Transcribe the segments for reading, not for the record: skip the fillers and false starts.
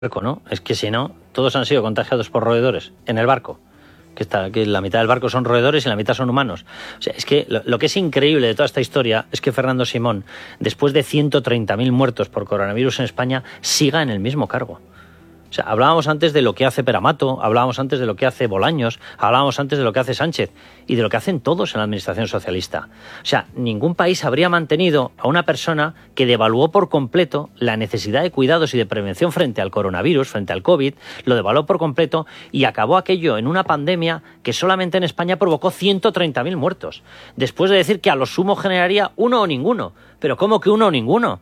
barco, ¿no? Es que si no, todos han sido contagiados por roedores en el barco. Que la mitad del barco son roedores y la mitad son humanos. O sea, es que lo que es increíble de toda esta historia es que Fernando Simón, después de 130.000 muertos por coronavirus en España, siga en el mismo cargo. O sea, hablábamos antes de lo que hace Peramato, hablábamos antes de lo que hace Bolaños, hablábamos antes de lo que hace Sánchez y de lo que hacen todos en la administración socialista. O sea, ningún país habría mantenido a una persona que devaluó por completo la necesidad de cuidados y de prevención frente al coronavirus, frente al COVID, lo devaluó por completo y acabó aquello en una pandemia que solamente en España provocó 130.000 muertos. Después de decir que a lo sumo generaría uno o ninguno. Pero ¿cómo que uno o ninguno?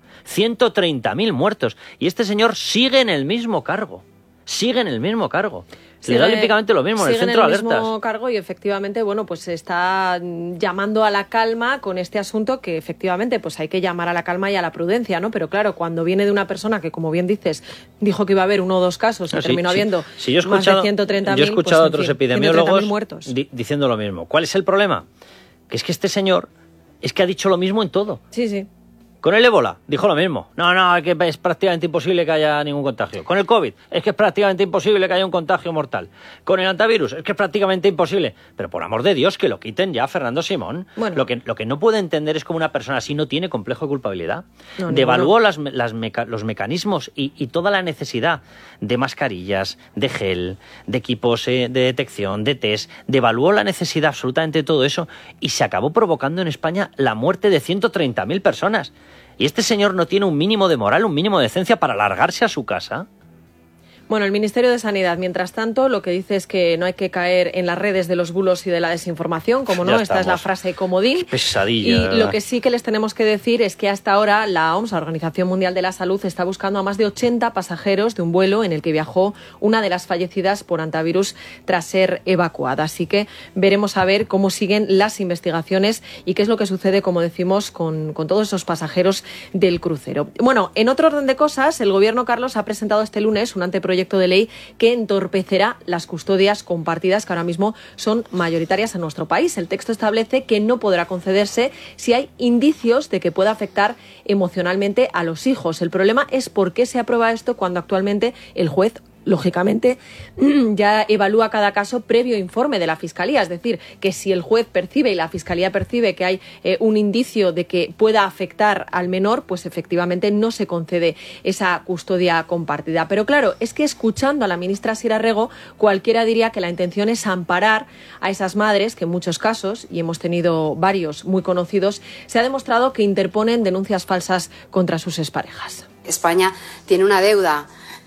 130.000 muertos. Y este señor sigue en el mismo cargo. Sigue en el mismo cargo. Le da olímpicamente lo mismo en el centro de alertas. Sigue en el mismo cargo y efectivamente, bueno, pues se está llamando a la calma con este asunto que efectivamente pues hay que llamar a la calma y a la prudencia, ¿no? Pero claro, cuando viene de una persona que, como bien dices, dijo que iba a haber uno o dos casos y terminó habiendo más de 130.000. Yo he escuchado a otros epidemiólogos diciendo lo mismo. ¿Cuál es el problema? Que es que este señor es que ha dicho lo mismo en todo. Sí, sí. Con el ébola dijo lo mismo. No, es que es prácticamente imposible que haya ningún contagio. Con el COVID es que es prácticamente imposible que haya un contagio mortal. Con el antivirus es que es prácticamente imposible. Pero por amor de Dios, que lo quiten ya, Fernando Simón. Bueno. Lo que no puede entender es cómo una persona así no tiene complejo de culpabilidad. Devaluó los mecanismos y toda la necesidad de mascarillas, de gel, de equipos de detección, de test. Devaluó la necesidad absolutamente de todo eso y se acabó provocando en España la muerte de 130.000 personas. ¿Y este señor no tiene un mínimo de moral, un mínimo de decencia para largarse a su casa? Bueno, el Ministerio de Sanidad, mientras tanto, lo que dice es que no hay que caer en las redes de los bulos y de la desinformación, como no, esta es la frase comodín. Qué pesadilla. Y lo que sí que les tenemos que decir es que hasta ahora la OMS, la Organización Mundial de la Salud, está buscando a más de 80 pasajeros de un vuelo en el que viajó una de las fallecidas por antivirus tras ser evacuada. Así que veremos a ver cómo siguen las investigaciones y qué es lo que sucede, como decimos, con todos esos pasajeros del crucero. Bueno, en otro orden de cosas, el Gobierno, Carlos, ha presentado este lunes un anteproyecto de ley que entorpecerá las custodias compartidas que ahora mismo son mayoritarias en nuestro país. El texto establece que no podrá concederse si hay indicios de que pueda afectar emocionalmente a los hijos. El problema es por qué se aprueba esto cuando actualmente el juez, lógicamente, ya evalúa cada caso previo informe de la Fiscalía. Es decir, que si el juez percibe y la Fiscalía percibe que hay un indicio de que pueda afectar al menor, pues efectivamente no se concede esa custodia compartida. Pero claro, es que escuchando a la ministra Sira Rego, cualquiera diría que la intención es amparar a esas madres que en muchos casos, y hemos tenido varios muy conocidos, se ha demostrado que interponen denuncias falsas contra sus exparejas. España tiene una deuda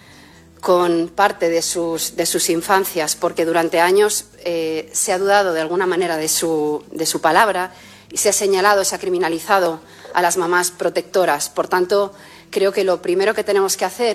con parte de sus infancias, porque durante años se ha dudado de alguna manera de su palabra y se ha señalado, se ha criminalizado a las mamás protectoras. Por tanto, creo que lo primero que tenemos que hacer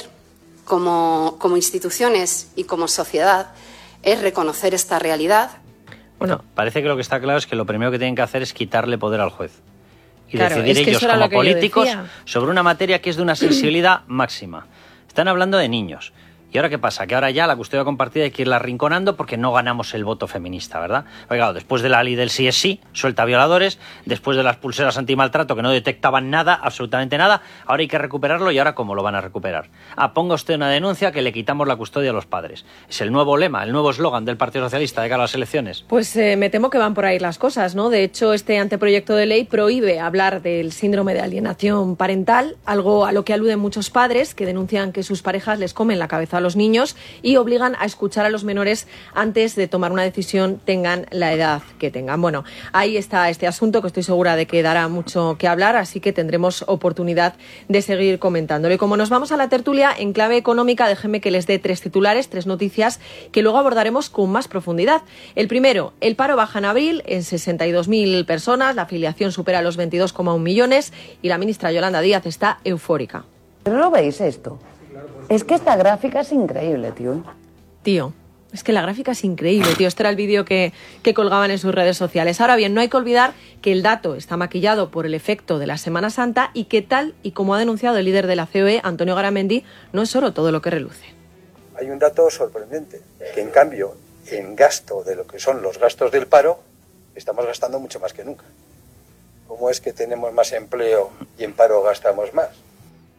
como instituciones y como sociedad es reconocer esta realidad. Bueno, parece que lo que está claro es que lo primero que tienen que hacer es quitarle poder al juez y claro, decidir ellos como políticos sobre una materia que es de una sensibilidad máxima. Están hablando de niños. ¿Y ahora qué pasa? Que ahora ya la custodia compartida hay que irla arrinconando porque no ganamos el voto feminista, ¿verdad? Oiga, después de la ley del sí es sí, suelta violadores, después de las pulseras antimaltrato que no detectaban nada, absolutamente nada, ahora hay que recuperarlo y ahora ¿cómo lo van a recuperar? Ponga usted una denuncia que le quitamos la custodia a los padres. Es el nuevo lema, el nuevo eslogan del Partido Socialista de cara a las elecciones. Pues me temo que van por ahí las cosas, ¿no? De hecho, este anteproyecto de ley prohíbe hablar del síndrome de alienación parental, algo a lo que aluden muchos padres que denuncian que sus parejas les comen la cabeza a los niños y obligan a escuchar a los menores antes de tomar una decisión, tengan la edad que tengan. Bueno, ahí está este asunto que estoy segura de que dará mucho que hablar, así que tendremos oportunidad de seguir comentándolo. Y como nos vamos a la tertulia en clave económica, déjenme que les dé 3 titulares, 3 noticias que luego abordaremos con más profundidad. El primero, el paro baja en abril en 62.000 personas, la afiliación supera los 22,1 millones y la ministra Yolanda Díaz está eufórica. ¿No lo veis esto? Es que esta gráfica es increíble, tío. Tío, es que la gráfica es increíble, tío. Este era el vídeo que colgaban en sus redes sociales. Ahora bien, no hay que olvidar que el dato está maquillado por el efecto de la Semana Santa y que, tal y como ha denunciado el líder de la COE, Antonio Garamendi, no es oro todo lo que reluce. Hay un dato sorprendente, que en cambio, en gasto de lo que son los gastos del paro, estamos gastando mucho más que nunca. ¿Cómo es que tenemos más empleo y en paro gastamos más?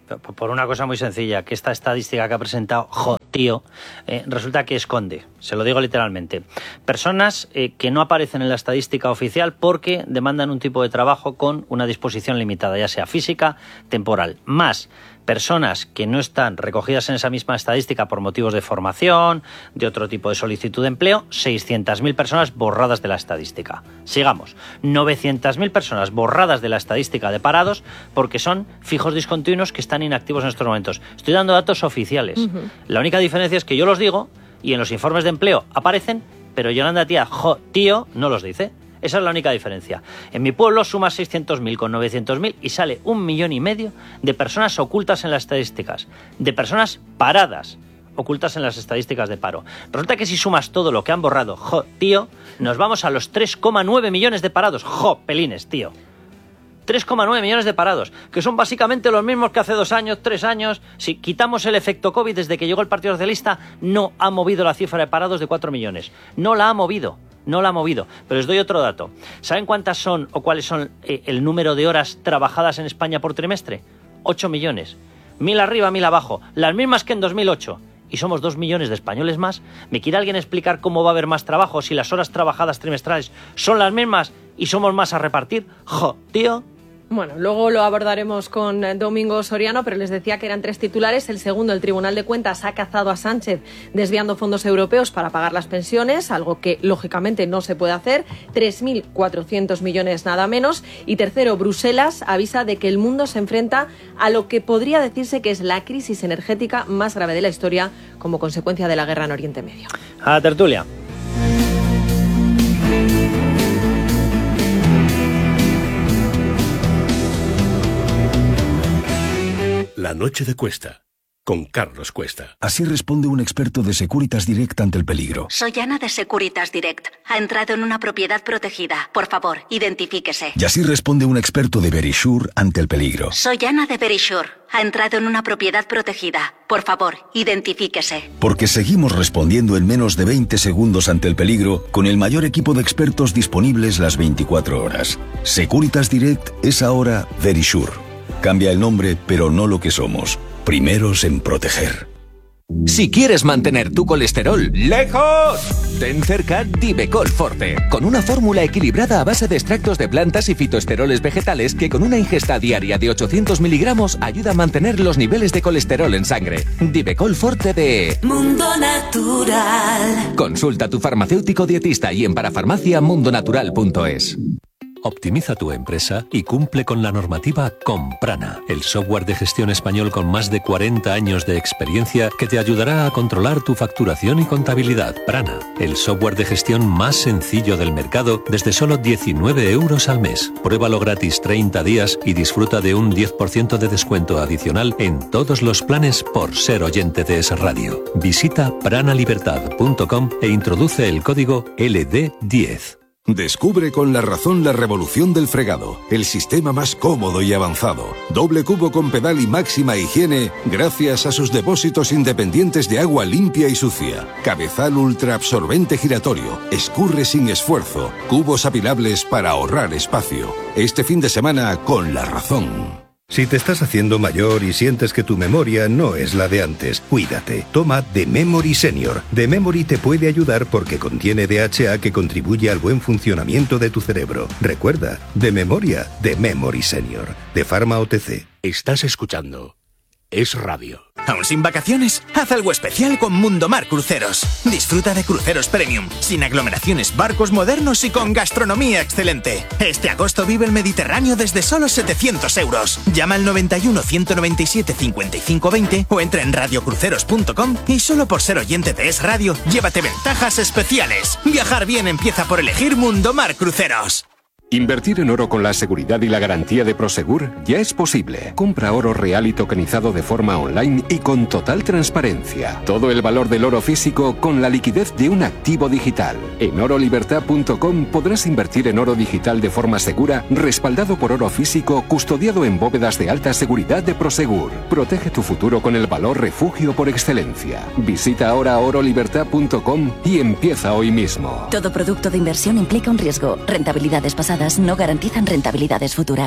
Por una cosa muy sencilla, que esta estadística que ha presentado, resulta que esconde, se lo digo literalmente, personas que no aparecen en la estadística oficial porque demandan un tipo de trabajo con una disposición limitada, ya sea física, temporal, más personas que no están recogidas en esa misma estadística por motivos de formación, de otro tipo de solicitud de empleo, 600.000 personas borradas de la estadística. Sigamos, 900.000 personas borradas de la estadística de parados porque son fijos discontinuos que están inactivos en estos momentos. Estoy dando datos oficiales. La única diferencia es que yo los digo y en los informes de empleo aparecen, pero Yolanda Díaz, no los dice. Esa es la única diferencia. En mi pueblo suma 600.000 con 900.000 y sale 1,5 millones de personas ocultas en las estadísticas, de personas paradas ocultas en las estadísticas de paro. Resulta que si sumas todo lo que han borrado, nos vamos a los 3,9 millones de parados. Pelines, tío. 3,9 millones de parados, que son básicamente los mismos que hace 2 años, 3 años. Si quitamos el efecto COVID, desde que llegó el Partido Socialista, no ha movido la cifra de parados de 4 millones. No la ha movido. Pero os doy otro dato. ¿Saben cuántas son o cuáles son el número de horas trabajadas en España por trimestre? 8 millones. 1.000 arriba, 1.000 abajo. Las mismas que en 2008. Y somos 2 millones de españoles más. ¿Me quiere alguien explicar cómo va a haber más trabajo si las horas trabajadas trimestrales son las mismas y somos más a repartir? Bueno, luego lo abordaremos con Domingo Soriano, pero les decía que eran 3 titulares. El segundo, el Tribunal de Cuentas ha cazado a Sánchez desviando fondos europeos para pagar las pensiones, algo que lógicamente no se puede hacer, 3.400 millones nada menos. Y tercero, Bruselas avisa de que el mundo se enfrenta a lo que podría decirse que es la crisis energética más grave de la historia como consecuencia de la guerra en Oriente Medio. A la tertulia. La noche de Cuesta, con Carlos Cuesta. Así responde un experto de Securitas Direct ante el peligro. Soy Ana de Securitas Direct. Ha entrado en una propiedad protegida. Por favor, identifíquese. Y así responde un experto de Verisure ante el peligro. Soy Ana de Verisure. Ha entrado en una propiedad protegida. Por favor, identifíquese. Porque seguimos respondiendo en menos de 20 segundos ante el peligro con el mayor equipo de expertos disponibles las 24 horas. Securitas Direct es ahora Verisure. Cambia el nombre, pero no lo que somos. Primeros en proteger. Si quieres mantener tu colesterol lejos, ten cerca Divecol Forte, con una fórmula equilibrada a base de extractos de plantas y fitoesteroles vegetales que con una ingesta diaria de 800 miligramos ayuda a mantener los niveles de colesterol en sangre. Divecol Forte de Mundo Natural. Consulta a tu farmacéutico dietista y en parafarmaciamundonatural.es. Optimiza tu empresa y cumple con la normativa con Prana, el software de gestión español con más de 40 años de experiencia que te ayudará a controlar tu facturación y contabilidad. Prana, el software de gestión más sencillo del mercado desde solo 19 euros al mes. Pruébalo gratis 30 días y disfruta de un 10% de descuento adicional en todos los planes por ser oyente de Es Radio. Visita pranalibertad.com e introduce el código LD10. Descubre con La Razón la revolución del fregado, el sistema más cómodo y avanzado. Doble cubo con pedal y máxima higiene gracias a sus depósitos independientes de agua limpia y sucia. Cabezal ultra absorbente giratorio, escurre sin esfuerzo, cubos apilables para ahorrar espacio. Este fin de semana con La Razón. Si te estás haciendo mayor y sientes que tu memoria no es la de antes, cuídate. Toma The Memory Senior. The Memory te puede ayudar porque contiene DHA que contribuye al buen funcionamiento de tu cerebro. Recuerda, de memoria, The Memory Senior. De Pharma OTC. Estás escuchando Es Radio. ¿Aún sin vacaciones? Haz algo especial con Mundomar Cruceros. Disfruta de cruceros premium, sin aglomeraciones, barcos modernos y con gastronomía excelente. Este agosto vive el Mediterráneo desde solo 700 euros. Llama al 91 197 55 20 o entra en radiocruceros.com y solo por ser oyente de Es Radio, llévate ventajas especiales. Viajar bien empieza por elegir Mundomar Cruceros. Invertir en oro con la seguridad y la garantía de Prosegur ya es posible. Compra oro real y tokenizado de forma online y con total transparencia. Todo el valor del oro físico con la liquidez de un activo digital. En orolibertad.com podrás invertir en oro digital de forma segura, respaldado por oro físico, custodiado en bóvedas de alta seguridad de Prosegur. Protege tu futuro con el valor refugio por excelencia. Visita ahora orolibertad.com y empieza hoy mismo. Todo producto de inversión implica un riesgo. Rentabilidades pasadas no garantizan rentabilidades futuras.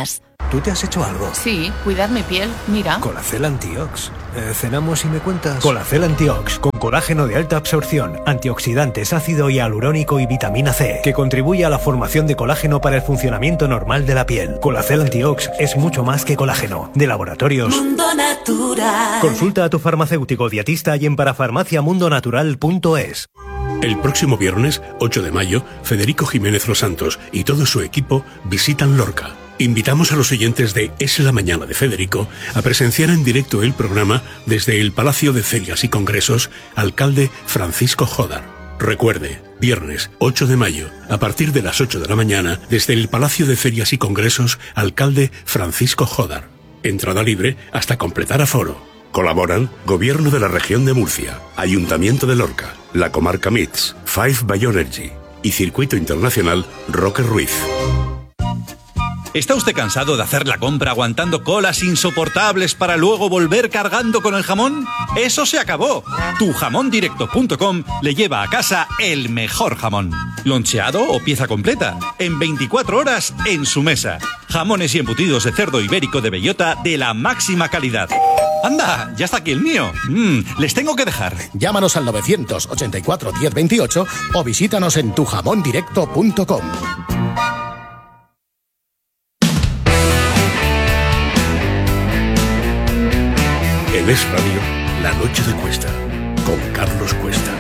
¿tú te has hecho algo? Sí, cuidar mi piel, mira. Colacel Antiox. Cenamos y me cuentas. Colacel Antiox, con colágeno de alta absorción, antioxidantes, ácido hialurónico y vitamina C, que contribuye a la formación de colágeno para el funcionamiento normal de la piel. Colacel Antiox es mucho más que colágeno. De Laboratorios Mundo Natural. Consulta a tu farmacéutico dietista y en parafarmaciamundonatural.es. El próximo viernes, 8 de mayo, Federico Jiménez Los Santos y todo su equipo visitan Lorca. Invitamos a los oyentes de Es la Mañana de Federico a presenciar en directo el programa desde el Palacio de Ferias y Congresos, alcalde Francisco Jódar. Recuerde, viernes 8 de mayo, a partir de las 8 de la mañana, desde el Palacio de Ferias y Congresos, alcalde Francisco Jódar. Entrada libre hasta completar aforo. Colaboran Gobierno de la Región de Murcia, Ayuntamiento de Lorca, la Comarca MITS, Five Bioenergy y Circuito Internacional Roque Ruiz. ¿Está usted cansado de hacer la compra aguantando colas insoportables para luego volver cargando con el jamón? ¡Eso se acabó! Tujamondirecto.com le lleva a casa el mejor jamón. Loncheado o pieza completa, en 24 horas en su mesa. Jamones y embutidos de cerdo ibérico de bellota de la máxima calidad. ¡Anda! ¡Ya está aquí el mío! Les tengo que dejar. Llámanos al 984 1028 o visítanos en tujamondirecto.com. En Es Radio, La Noche de Cuesta, con Carlos Cuesta.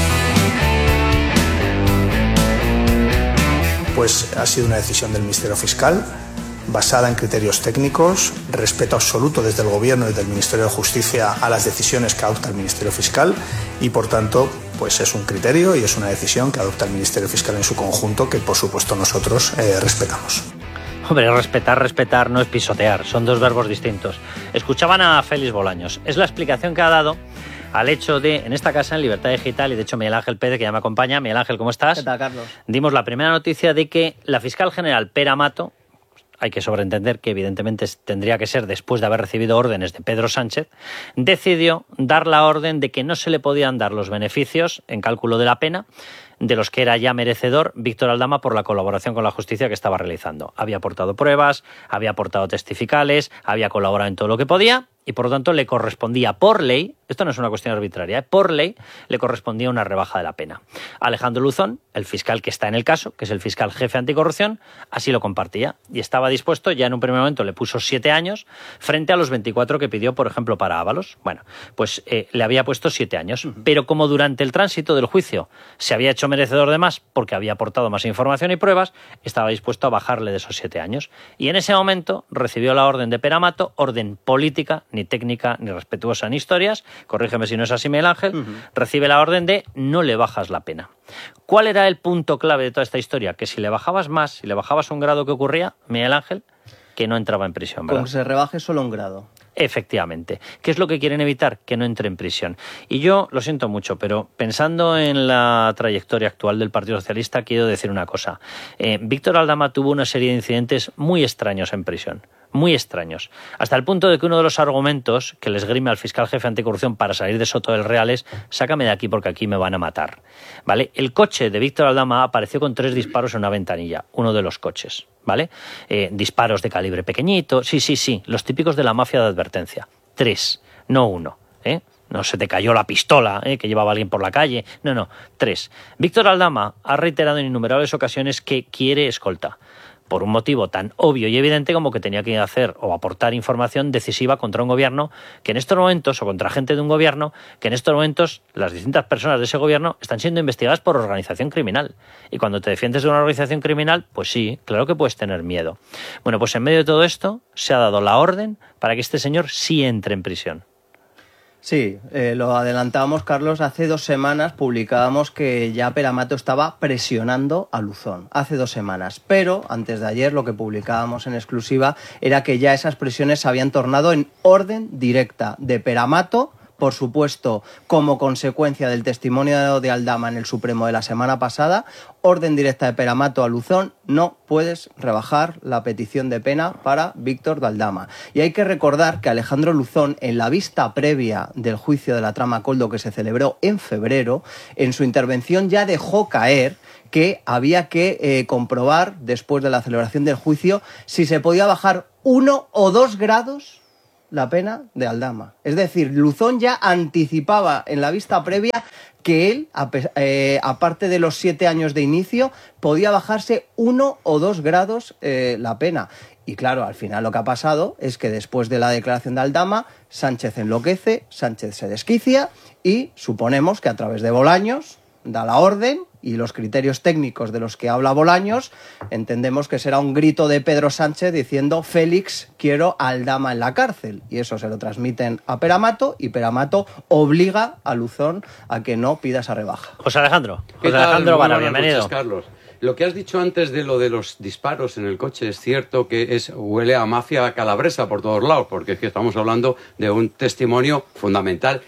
Pues ha sido una decisión del Ministerio Fiscal, basada en criterios técnicos, respeto absoluto desde el Gobierno y desde el Ministerio de Justicia a las decisiones que adopta el Ministerio Fiscal y, por tanto, pues es un criterio y es una decisión que adopta el Ministerio Fiscal en su conjunto que, por supuesto, nosotros respetamos. Hombre, respetar no es pisotear, son dos verbos distintos. Escuchaban a Félix Bolaños. Es la explicación que ha dado al hecho de, en esta casa, en Libertad Digital, y de hecho Miguel Ángel Pérez, que ya me acompaña. Miguel Ángel, ¿cómo estás? ¿Qué tal, Carlos? Dimos la primera noticia de que la fiscal general Pera Mato, hay que sobreentender que evidentemente tendría que ser después de haber recibido órdenes de Pedro Sánchez, decidió dar la orden de que no se le podían dar los beneficios en cálculo de la pena de los que era ya merecedor Víctor Aldama por la colaboración con la justicia que estaba realizando. Había aportado pruebas, había aportado testificales, había colaborado en todo lo que podía y por lo tanto le correspondía por ley, esto no es una cuestión arbitraria, por ley le correspondía una rebaja de la pena. Alejandro Luzón, el fiscal que está en el caso, que es el fiscal jefe anticorrupción, así lo compartía y estaba dispuesto, ya en un primer momento le puso 7 años frente a los 24 que pidió, por ejemplo, para Ábalos. Bueno, pues le había puesto 7 años, pero como durante el tránsito del juicio se había hecho merecedor de más porque había aportado más información y pruebas, estaba dispuesto a bajarle de esos 7 años. Y en ese momento recibió la orden de Pera Mato, orden política, ni técnica, ni respetuosa en historias, corrígeme si no es así, Miguel Ángel, recibe la orden de no le bajas la pena. ¿Cuál era el punto clave de toda esta historia? Que si le bajabas más, si le bajabas un grado, ¿qué ocurría, Miguel Ángel? Que no entraba en prisión, ¿verdad? Con que se rebaje solo un grado. Efectivamente. ¿Qué es lo que quieren evitar? Que no entre en prisión. Y yo lo siento mucho, pero pensando en la trayectoria actual del Partido Socialista, quiero decir una cosa. Víctor Aldama tuvo una serie de incidentes muy extraños en prisión. Muy extraños. Hasta el punto de que uno de los argumentos que le esgrime al fiscal jefe anticorrupción para salir de Soto del Real es: sácame de aquí porque aquí me van a matar. ¿Vale? El coche de Víctor Aldama apareció con 3 disparos en una ventanilla, uno de los coches. ¿Vale? Disparos de calibre pequeñito, sí, los típicos de la mafia de advertencia. 3, no 1. No se te cayó la pistola que llevaba alguien por la calle. No, 3. Víctor Aldama ha reiterado en innumerables ocasiones que quiere escolta, por un motivo tan obvio y evidente como que tenía que hacer o aportar información decisiva contra un gobierno que en estos momentos, o contra gente de un gobierno, que en estos momentos las distintas personas de ese gobierno están siendo investigadas por organización criminal. Y cuando te defiendes de una organización criminal, pues sí, claro que puedes tener miedo. Bueno, pues en medio de todo esto se ha dado la orden para que este señor sí entre en prisión. Sí, lo adelantábamos, Carlos. Hace 2 semanas publicábamos que ya Pera Mato estaba presionando a Luzón. Hace 2 semanas. Pero antes de ayer lo que publicábamos en exclusiva era que ya esas presiones se habían tornado en orden directa de Pera Mato por supuesto, como consecuencia del testimonio de Aldama en el Supremo de la semana pasada, orden directa de Pere Mato a Luzón, no puedes rebajar la petición de pena para Víctor de Aldama. Y hay que recordar que Alejandro Luzón, en la vista previa del juicio de la trama Koldo que se celebró en febrero, en su intervención ya dejó caer que había que comprobar, después de la celebración del juicio, si se podía bajar 1 o 2 grados la pena de Aldama. Es decir, Luzón ya anticipaba en la vista previa que él, aparte de los 7 años de inicio, podía bajarse 1 o 2 grados la pena. Y claro, al final lo que ha pasado es que después de la declaración de Aldama, Sánchez enloquece, Sánchez se desquicia y suponemos que a través de Bolaños da la orden, y los criterios técnicos de los que habla Bolaños, entendemos que será un grito de Pedro Sánchez diciendo: Félix, quiero a Aldama en la cárcel. Y eso se lo transmiten a Pere Mato, y Pere Mato obliga a Luzón a que no pida esa rebaja. José Alejandro Vara, bienvenido. Noches, Carlos. Lo que has dicho antes de lo de los disparos en el coche es cierto que huele a mafia calabresa por todos lados, porque es que estamos hablando de un testimonio fundamental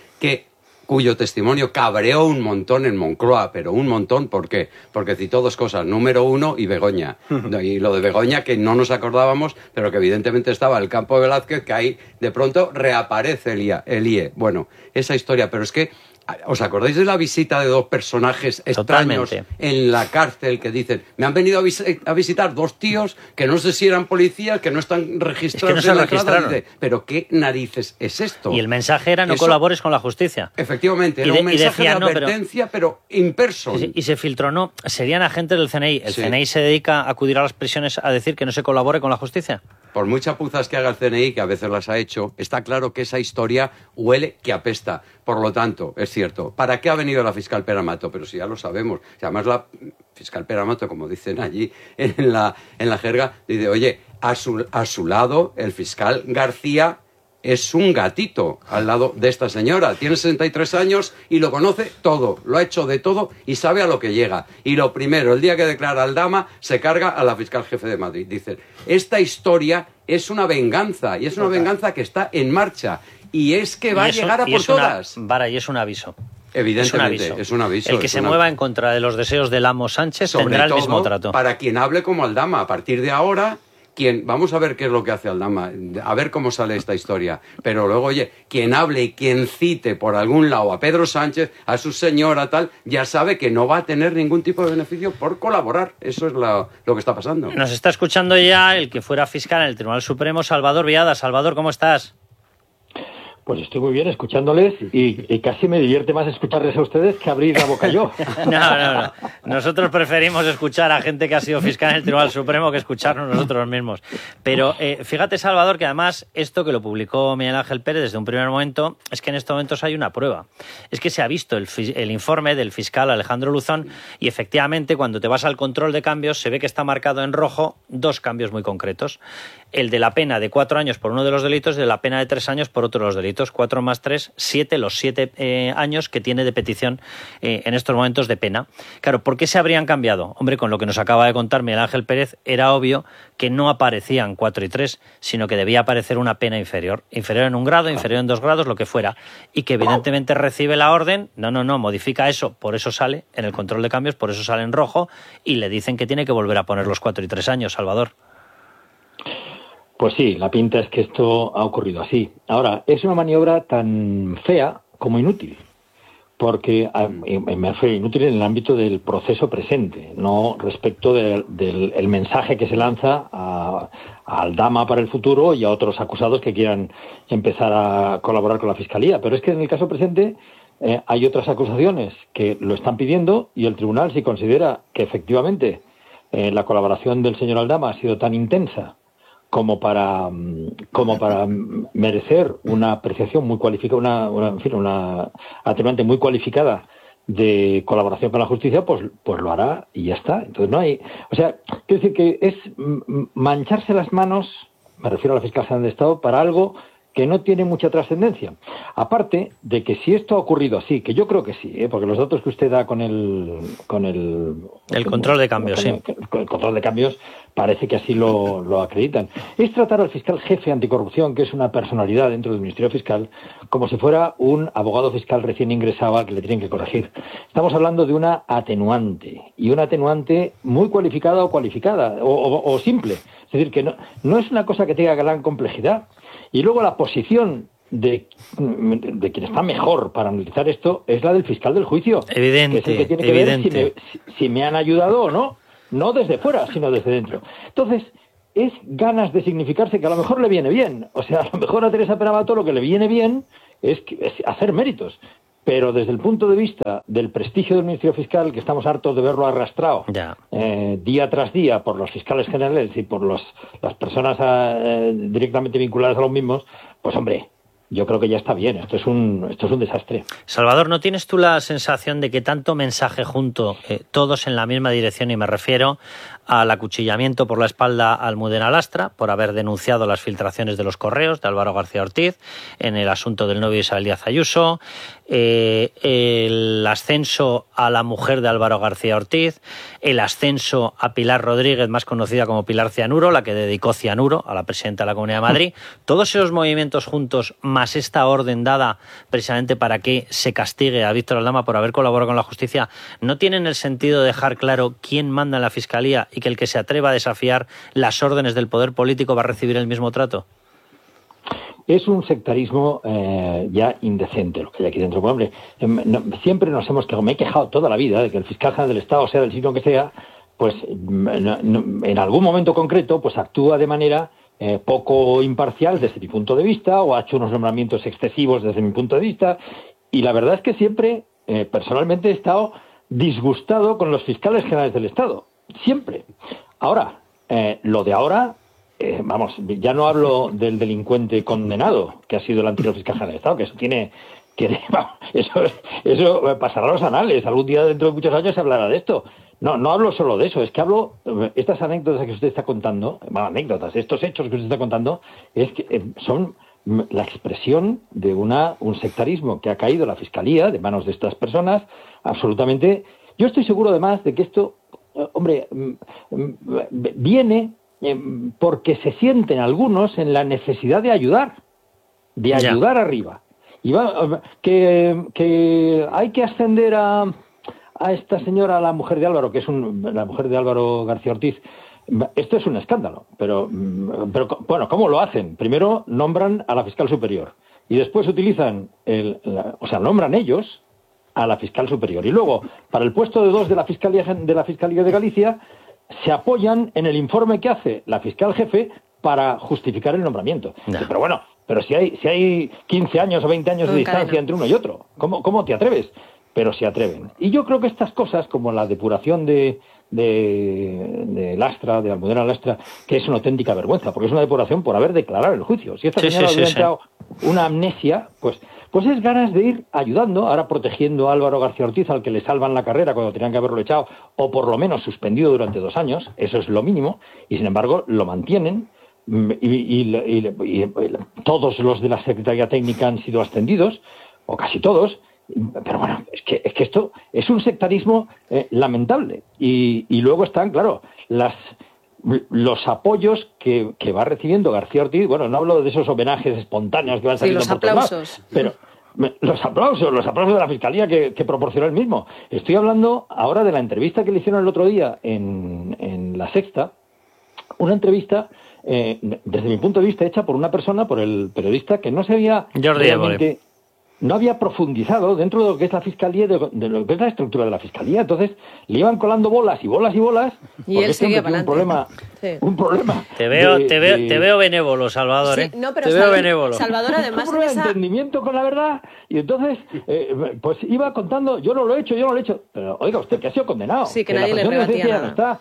cuyo testimonio cabreó un montón en Moncloa, pero un montón, ¿por qué? Porque citó 2 cosas, número 1 y Begoña. Y lo de Begoña, que no nos acordábamos, pero que evidentemente estaba el campo de Velázquez, que ahí de pronto reaparece el IE. Bueno, esa historia, pero es que ¿os acordáis de la visita de 2 personajes extraños en la cárcel que dicen: me han venido a visitar 2 tíos que no sé si eran policías, que no están registrados? Es que no se registraron. Dice, pero ¿qué narices es esto? Y el mensaje era: no colabores con la justicia. Efectivamente, era un mensaje de advertencia, pero in person. Y se filtró, no, serían agentes del CNI. ¿El CNI se dedica a acudir a las prisiones a decir que no se colabore con la justicia? Por muy chapuzas que haga el CNI, que a veces las ha hecho, está claro que esa historia huele que apesta. Por lo tanto, es cierto, ¿para qué ha venido la fiscal Pere Mato? Pero si ya lo sabemos. Además, la fiscal Pere Mato, como dicen allí en la jerga, dice: oye, a su lado el fiscal García es un gatito al lado de esta señora. Tiene 63 años y lo conoce todo, lo ha hecho de todo y sabe a lo que llega. Y lo primero, el día que declara Aldama, se carga a la fiscal jefe de Madrid. Dicen: esta historia es una venganza, y es una venganza que está en marcha. Y es que va a llegar a por todas. Vara, y es un aviso. Evidentemente, es un aviso. El que se mueva en contra de los deseos del amo Sánchez tendrá el mismo trato. Para quien hable como Aldama, a partir de ahora, vamos a ver qué es lo que hace Aldama, a ver cómo sale esta historia. Pero luego, oye, quien hable y quien cite por algún lado a Pedro Sánchez, a su señora, tal, ya sabe que no va a tener ningún tipo de beneficio por colaborar. Eso es lo que está pasando. Nos está escuchando ya el que fuera fiscal en el Tribunal Supremo, Salvador Viada. Salvador, ¿cómo estás? Pues estoy muy bien escuchándoles y casi me divierte más escucharles a ustedes que abrir la boca yo. No. Nosotros preferimos escuchar a gente que ha sido fiscal en el Tribunal Supremo que escucharnos nosotros mismos. Pero fíjate, Salvador, que además esto que lo publicó Miguel Ángel Pérez desde un primer momento, es que en estos momentos hay una prueba. Es que se ha visto el informe del fiscal Alejandro Luzón y efectivamente cuando te vas al control de cambios se ve que está marcado en rojo 2 cambios muy concretos. El de la pena de 4 años por uno de los delitos y de la pena de 3 años por otro de los delitos. 4 más 3, 7, los 7 años que tiene de petición en estos momentos de pena. Claro, ¿por qué se habrían cambiado? Hombre, con lo que nos acaba de contar Miguel Ángel Pérez, era obvio que no aparecían 4 y 3, sino que debía aparecer una pena inferior. Inferior en 1 grado, inferior en 2 grados, lo que fuera. Y que evidentemente recibe la orden, no, modifica eso, por eso sale en el control de cambios, por eso sale en rojo, y le dicen que tiene que volver a poner los 4 y 3 años, Salvador. Pues sí, la pinta es que esto ha ocurrido así. Ahora, es una maniobra tan fea como inútil, porque me refiero inútil en el ámbito del proceso presente, no respecto del mensaje que se lanza a Aldama para el futuro y a otros acusados que quieran empezar a colaborar con la Fiscalía. Pero es que en el caso presente hay otras acusaciones que lo están pidiendo y el tribunal, si considera que efectivamente la colaboración del señor Aldama ha sido tan intensa como para merecer una apreciación muy cualificada, una atenuante muy cualificada de colaboración con la justicia, pues lo hará y ya está. Entonces no hay, o sea, quiero decir que es mancharse las manos, me refiero a la Fiscalía General de Estado, para algo que no tiene mucha trascendencia. Aparte de que si esto ha ocurrido así, que yo creo que sí, porque los datos que usted da con el control de cambios, sí. El control de cambios parece que así lo acreditan. Es tratar al fiscal jefe anticorrupción, que es una personalidad dentro del Ministerio Fiscal, como si fuera un abogado fiscal recién ingresado al que le tienen que corregir. Estamos hablando de una atenuante, y una atenuante muy cualificada o cualificada, o simple. Es decir, que no es una cosa que tenga gran complejidad. Y luego la posición de quien está mejor para analizar esto es la del fiscal del juicio. Evidente, que es el que tiene que ver si me han ayudado o no. No desde fuera, sino desde dentro. Entonces, es ganas de significarse que a lo mejor le viene bien. O sea, a lo mejor a Teresa Penamato lo que le viene bien es hacer méritos. Pero desde el punto de vista del prestigio del Ministerio Fiscal, que estamos hartos de verlo arrastrado día tras día por los fiscales generales y por las personas directamente vinculadas a los mismos, pues hombre, yo creo que ya está bien. Esto es un desastre. Salvador, ¿no tienes tú la sensación de que tanto mensaje junto, todos en la misma dirección, y me refiero al acuchillamiento por la espalda a Almudena Lastra por haber denunciado las filtraciones de los correos de Álvaro García Ortiz en el asunto del novio Isabel Díaz Ayuso, el ascenso a la mujer de Álvaro García Ortiz, el ascenso a Pilar Rodríguez, más conocida como Pilar Cianuro, la que dedicó cianuro a la presidenta de la Comunidad de Madrid? Todos esos movimientos juntos, más esta orden dada precisamente para que se castigue a Víctor Aldama por haber colaborado con la justicia, ¿no tienen el sentido de dejar claro quién manda en la Fiscalía y que el que se atreva a desafiar las órdenes del poder político va a recibir el mismo trato? Es un sectarismo ya indecente lo que hay aquí dentro. Bueno, hombre, siempre nos hemos quejado, me he quejado toda la vida de que el fiscal general del Estado, sea del signo que sea, pues en algún momento concreto pues actúa de manera poco imparcial desde mi punto de vista, o ha hecho unos nombramientos excesivos desde mi punto de vista, y la verdad es que siempre, personalmente, he estado disgustado con los fiscales generales del Estado. Siempre. Ahora, lo de ahora, vamos, ya no hablo del delincuente condenado, que ha sido el anterior fiscal general del Estado, que eso tiene... Eso pasará a los anales. Algún día dentro de muchos años se hablará de esto. No hablo solo de eso, es que hablo, estas anécdotas que usted está contando, estos hechos que usted está contando, es que son la expresión de un sectarismo que ha caído en la Fiscalía de manos de estas personas, absolutamente. Yo estoy seguro además de que esto, hombre, viene porque se sienten algunos en la necesidad de ayudar arriba. Y que hay que ascender a esta señora, la mujer de Álvaro, que es la mujer de Álvaro García Ortiz. Esto es un escándalo, pero bueno, ¿cómo lo hacen? Primero nombran a la fiscal superior y después utilizan nombran ellos a la fiscal superior, y luego para el puesto de 2 de la Fiscalía de Galicia se apoyan en el informe que hace la fiscal jefe para justificar el nombramiento. Pero bueno, si hay 15 años o 20 años de distancia entre uno y otro, ¿cómo te atreves? Pero se atreven. Y yo creo que estas cosas, como la depuración de Lastra, de Almudena Lastra, que es una auténtica vergüenza, porque es una depuración por haber declarado el juicio. Si esta señora hubiera entrado una amnesia, pues es ganas de ir ayudando, ahora protegiendo a Álvaro García Ortiz, al que le salvan la carrera cuando tenían que haberlo echado, o por lo menos suspendido durante 2 años, eso es lo mínimo, y sin embargo lo mantienen, y todos los de la Secretaría Técnica han sido ascendidos, o casi todos. Pero bueno, es que esto es un sectarismo lamentable. Y luego están, claro, los apoyos que va recibiendo García Ortiz. Bueno, no hablo de esos homenajes espontáneos que van saliendo por todos lados, pero los aplausos de la Fiscalía que proporcionó él mismo. Estoy hablando ahora de la entrevista que le hicieron el otro día en La Sexta, una entrevista desde mi punto de vista hecha por una persona, por el periodista, que no se había realmente... No había profundizado dentro de lo que es la Fiscalía, de lo que es la estructura de la Fiscalía. Entonces, le iban colando bolas y bolas y bolas. Y él sigue para adelante. Un problema. Te veo benévolo, Salvador. Sí, no, pero te veo benévolo. Salvador, además, un entendimiento con la verdad. Y entonces, pues iba contando, yo no lo he hecho. Pero, oiga usted, que ha sido condenado. Sí, que nadie le rebatía nada.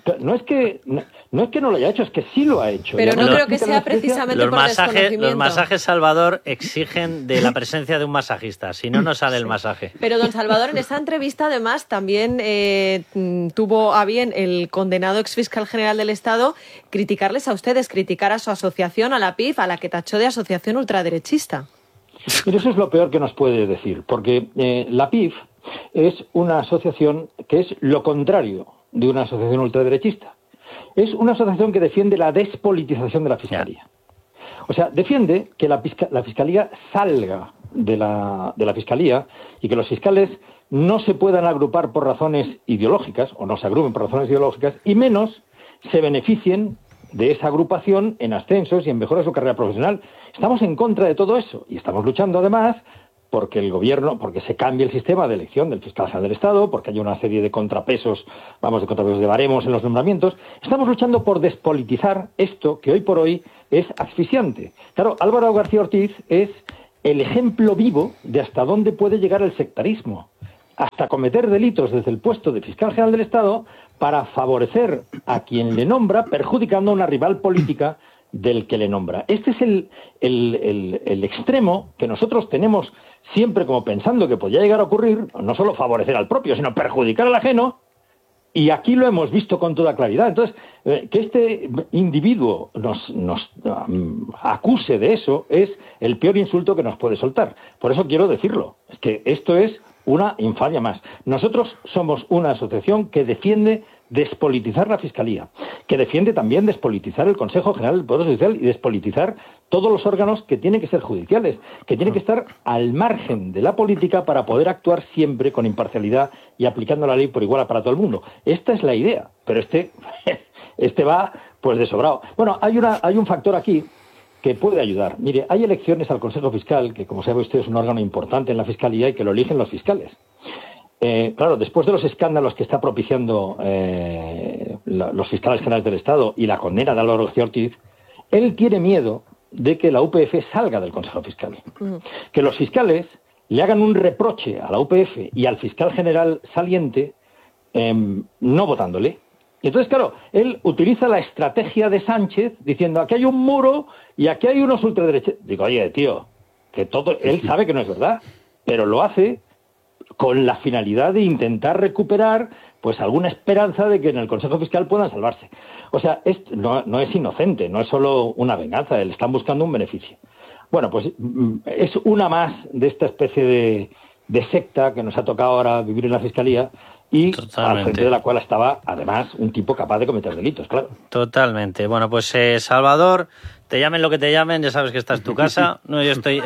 No es que no lo haya hecho, es que sí lo ha hecho. Pero no creo que sea precisamente por desconocimiento. Los masajes, Salvador, exigen de la presencia de un masajista, si no, no sale el masaje. Pero, don Salvador, en esta entrevista, además, también tuvo a bien el condenado exfiscal general del Estado criticarles a ustedes, criticar a su asociación, a la PIF, a la que tachó de asociación ultraderechista. Pero eso es lo peor que nos puede decir, porque la PIF es una asociación que es lo contrario de una asociación ultraderechista. Es una asociación que defiende la despolitización de la Fiscalía. O sea, defiende que la Fiscalía salga de la Fiscalía y que los fiscales no se puedan agrupar por razones ideológicas, o no se agrupen por razones ideológicas, y menos se beneficien de esa agrupación en ascensos y en mejora de su carrera profesional. Estamos en contra de todo eso y estamos luchando además porque el gobierno, porque se cambie el sistema de elección del fiscal general del Estado, porque hay una serie de contrapesos, de baremos en los nombramientos. Estamos luchando por despolitizar esto que hoy por hoy es asfixiante. Claro, Álvaro García Ortiz es el ejemplo vivo de hasta dónde puede llegar el sectarismo, hasta cometer delitos desde el puesto de fiscal general del Estado para favorecer a quien le nombra, perjudicando a una rival política del que le nombra. Este es el extremo que nosotros tenemos siempre como pensando que podría llegar a ocurrir, no solo favorecer al propio, sino perjudicar al ajeno, y aquí lo hemos visto con toda claridad. Entonces, que este individuo nos acuse de eso es el peor insulto que nos puede soltar. Por eso quiero decirlo, es que esto es una infamia más. Nosotros somos una asociación que defiende despolitizar la Fiscalía, que defiende también despolitizar el Consejo General del Poder Judicial y despolitizar todos los órganos que tienen que ser judiciales, que tienen que estar al margen de la política para poder actuar siempre con imparcialidad y aplicando la ley por igual para todo el mundo. Esta es la idea, pero este va pues de sobrado. Bueno, hay un factor aquí que puede ayudar. Mire, hay elecciones al Consejo Fiscal, que como sabe usted es un órgano importante en la Fiscalía y que lo eligen los fiscales. Claro, después de los escándalos que está propiciando los fiscales generales del Estado y la condena de Álvaro García Ortiz, él tiene miedo de que la UPF salga del Consejo Fiscal. Que los fiscales le hagan un reproche a la UPF y al fiscal general saliente no votándole. Y entonces, claro, él utiliza la estrategia de Sánchez diciendo aquí hay un muro y aquí hay unos ultraderechos. Digo, oye, tío, que todo él sabe que no es verdad, pero lo hace con la finalidad de intentar recuperar pues alguna esperanza de que en el Consejo Fiscal puedan salvarse. O sea, no es inocente, no es solo una venganza, le están buscando un beneficio. Bueno, pues es una más de esta especie de secta que nos ha tocado ahora vivir en la Fiscalía y al frente de la cual estaba, además, un tipo capaz de cometer delitos, claro. Totalmente. Bueno, pues Salvador, te llamen lo que te llamen, ya sabes que esta es tu casa. No, yo estoy...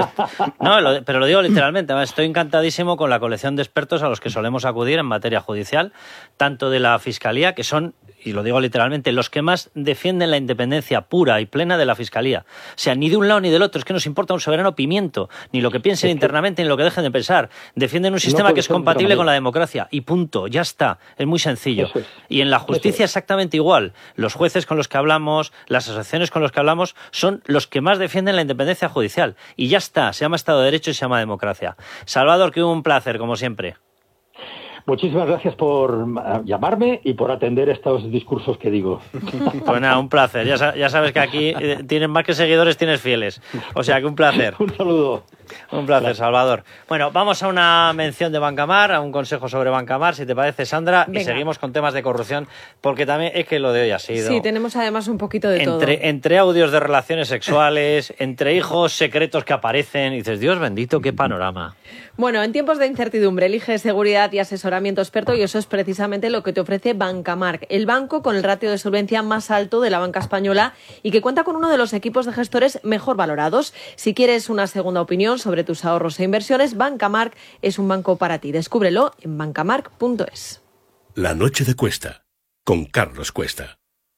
pero lo digo literalmente, estoy encantadísimo con la colección de expertos a los que solemos acudir en materia judicial, tanto de la Fiscalía, que son, y lo digo literalmente, los que más defienden la independencia pura y plena de la Fiscalía. O sea, ni de un lado ni del otro, es que nos importa un soberano pimiento, ni lo que piensen internamente ni lo que dejen de pensar. Defienden un sistema que es compatible con la democracia, y punto, ya está, es muy sencillo. Y en la justicia exactamente igual. Los jueces con los que hablamos, las asociaciones con los que hablamos, son los que más defienden la independencia judicial. Y ya está, se llama Estado de Derecho y se llama democracia. Salvador, que un placer, como siempre. Muchísimas gracias por llamarme y por atender estos discursos que digo. Pues nada, un placer. Ya sabes que aquí tienes más que seguidores, tienes fieles. O sea que un placer. Un saludo. Un placer, Salvador. Bueno, vamos a una mención de Bancamar, a un consejo sobre Bancamar, si te parece, Sandra. Venga. Y seguimos con temas de corrupción, porque también es que lo de hoy ha sido... Sí, tenemos además un poquito de todo. Entre audios de relaciones sexuales, entre hijos secretos que aparecen, y dices, Dios bendito, qué panorama. Bueno, en tiempos de incertidumbre, elige seguridad y asesoramiento experto, y eso es precisamente lo que te ofrece Bancamar, el banco con el ratio de solvencia más alto de la banca española y que cuenta con uno de los equipos de gestores mejor valorados. Si quieres una segunda opinión sobre tus ahorros e inversiones, Bancamar es un banco para ti. Descúbrelo en bancamar.es. La noche de Cuesta, con Carlos Cuesta.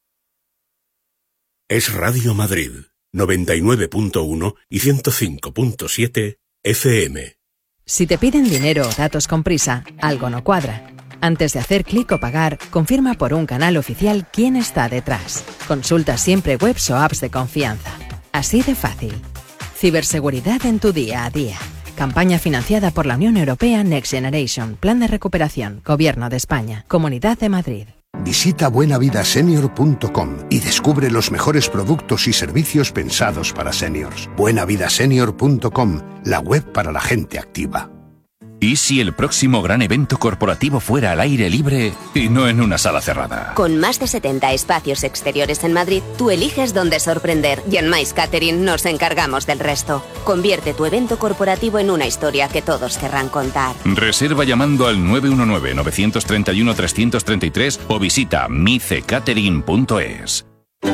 Es Radio Madrid, 99.1 y 105.7 FM. Si te piden dinero o datos con prisa, algo no cuadra. Antes de hacer clic o pagar, confirma por un canal oficial quién está detrás. Consulta siempre webs o apps de confianza. Así de fácil. Ciberseguridad en tu día a día. Campaña financiada por la Unión Europea Next Generation. Plan de recuperación. Gobierno de España. Comunidad de Madrid. Visita buenavidasenior.com y descubre los mejores productos y servicios pensados para seniors. buenavidasenior.com, la web para la gente activa. ¿Y si el próximo gran evento corporativo fuera al aire libre y no en una sala cerrada? Con más de 70 espacios exteriores en Madrid, tú eliges dónde sorprender y en Mais Catering nos encargamos del resto. Convierte tu evento corporativo en una historia que todos querrán contar. Reserva llamando al 919-931-333 o visita micecatering.es.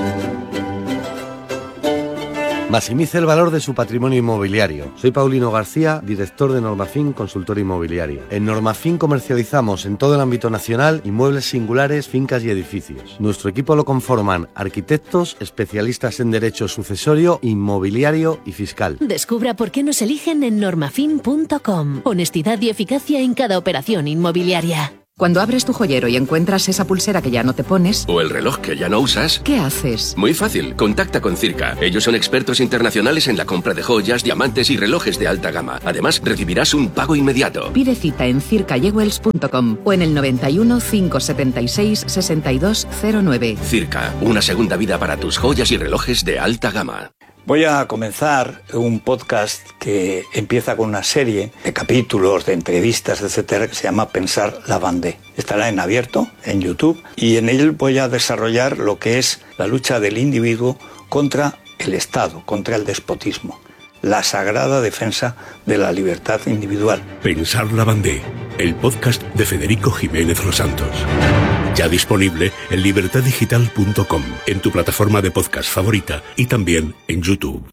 Maximice el valor de su patrimonio inmobiliario. Soy Paulino García, director de Normafin Consultor Inmobiliario. En Normafin comercializamos en todo el ámbito nacional inmuebles singulares, fincas y edificios. Nuestro equipo lo conforman arquitectos, especialistas en derecho sucesorio, inmobiliario y fiscal. Descubra por qué nos eligen en normafin.com. Honestidad y eficacia en cada operación inmobiliaria. Cuando abres tu joyero y encuentras esa pulsera que ya no te pones... O el reloj que ya no usas... ¿Qué haces? Muy fácil, contacta con Circa. Ellos son expertos internacionales en la compra de joyas, diamantes y relojes de alta gama. Además, recibirás un pago inmediato. Pide cita en circayewells.com o en el 91 576 6209. Circa, una segunda vida para tus joyas y relojes de alta gama. Voy a comenzar un podcast que empieza con una serie de capítulos, de entrevistas, etcétera, que se llama Pensar la Vendée. Estará en abierto, en YouTube, y en él voy a desarrollar lo que es la lucha del individuo contra el Estado, contra el despotismo, la sagrada defensa de la libertad individual. Pensar la Vendée, el podcast de Federico Jiménez Los Santos. Ya disponible en libertaddigital.com, en tu plataforma de podcast favorita y también en YouTube.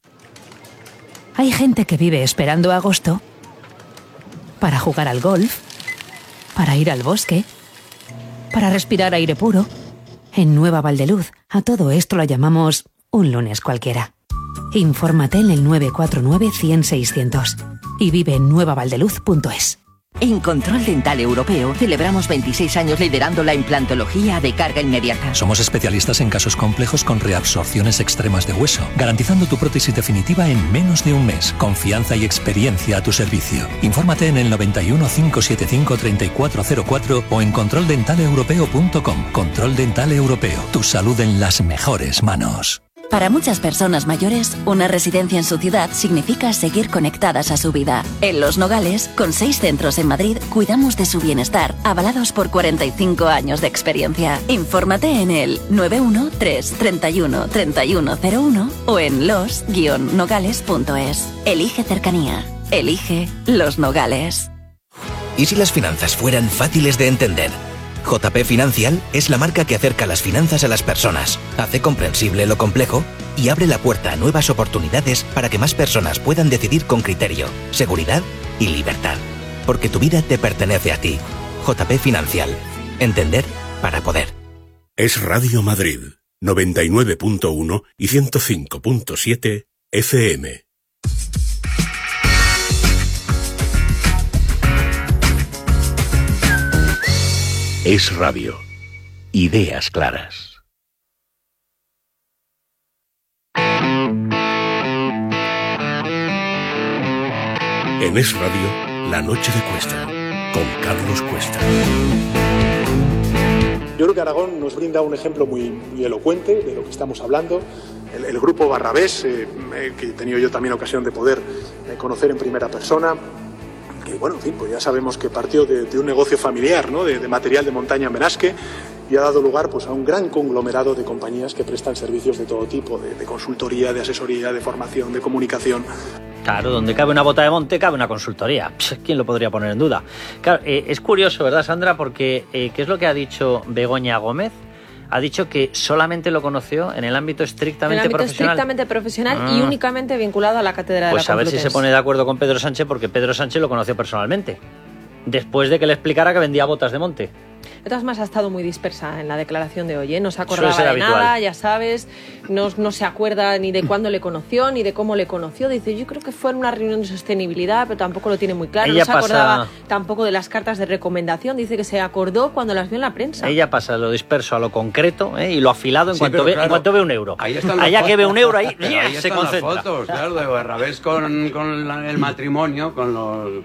Hay gente que vive esperando agosto para jugar al golf, para ir al bosque, para respirar aire puro. En Nueva Valdeluz, a todo esto lo llamamos un lunes cualquiera. Infórmate en el 949 100 600 y vive en nuevavaldeluz.es. En Control Dental Europeo celebramos 26 años liderando la implantología de carga inmediata. Somos especialistas en casos complejos con reabsorciones extremas de hueso, garantizando tu prótesis definitiva en menos de un mes. Confianza y experiencia a tu servicio. Infórmate en el 91 575 3404 o en controldentaleuropeo.com. Control Dental Europeo. Tu salud en las mejores manos. Para muchas personas mayores, una residencia en su ciudad significa seguir conectadas a su vida. En Los Nogales, con 6 centros en Madrid, cuidamos de su bienestar, avalados por 45 años de experiencia. Infórmate en el 913 31 3101 o en los-nogales.es. Elige cercanía. Elige Los Nogales. ¿Y si las finanzas fueran fáciles de entender? JP Financial es la marca que acerca las finanzas a las personas, hace comprensible lo complejo y abre la puerta a nuevas oportunidades para que más personas puedan decidir con criterio, seguridad y libertad. Porque tu vida te pertenece a ti. JP Financial. Entender para poder. Es Radio Madrid, 99.1 y 105.7 FM. Es Radio. Ideas claras. En Es Radio, La Noche de Cuesta, con Carlos Cuesta. Yo creo que Aragón nos brinda un ejemplo muy elocuente de lo que estamos hablando. El grupo Barrabés, que he tenido yo también ocasión de poder conocer en primera persona, que bueno, en fin, pues ya sabemos que partió de un negocio familiar, ¿no? de material de montaña en Benasque, y ha dado lugar pues a un gran conglomerado de compañías que prestan servicios de todo tipo, de consultoría, de asesoría, de formación, de comunicación. Claro, donde cabe una bota de monte, cabe una consultoría. ¿Quién lo podría poner en duda? Claro, es curioso, ¿verdad, Sandra? Porque, ¿qué es lo que ha dicho Begoña Gómez? Ha dicho que solamente lo conoció en el ámbito estrictamente profesional. Y únicamente vinculado a la cátedra de la Complutense. Pues a ver si se pone de acuerdo con Pedro Sánchez, porque Pedro Sánchez lo conoció personalmente, después de que le explicara que vendía botas de monte. De todas maneras, ha estado muy dispersa en la declaración de hoy, ¿eh? No se acordaba de nada, ya sabes, no se acuerda ni de cuándo le conoció, ni de cómo le conoció. Dice, yo creo que fue en una reunión de sostenibilidad, pero tampoco lo tiene muy claro. No se acordaba tampoco de las cartas de recomendación. Dice que se acordó cuando las vio en la prensa. Ella pasa lo disperso a lo concreto, y lo afilado en cuanto ve un euro. Ahí están allá que ve un euro, ahí se concentra. Las fotos, claro, de Barrabés con el matrimonio, con los...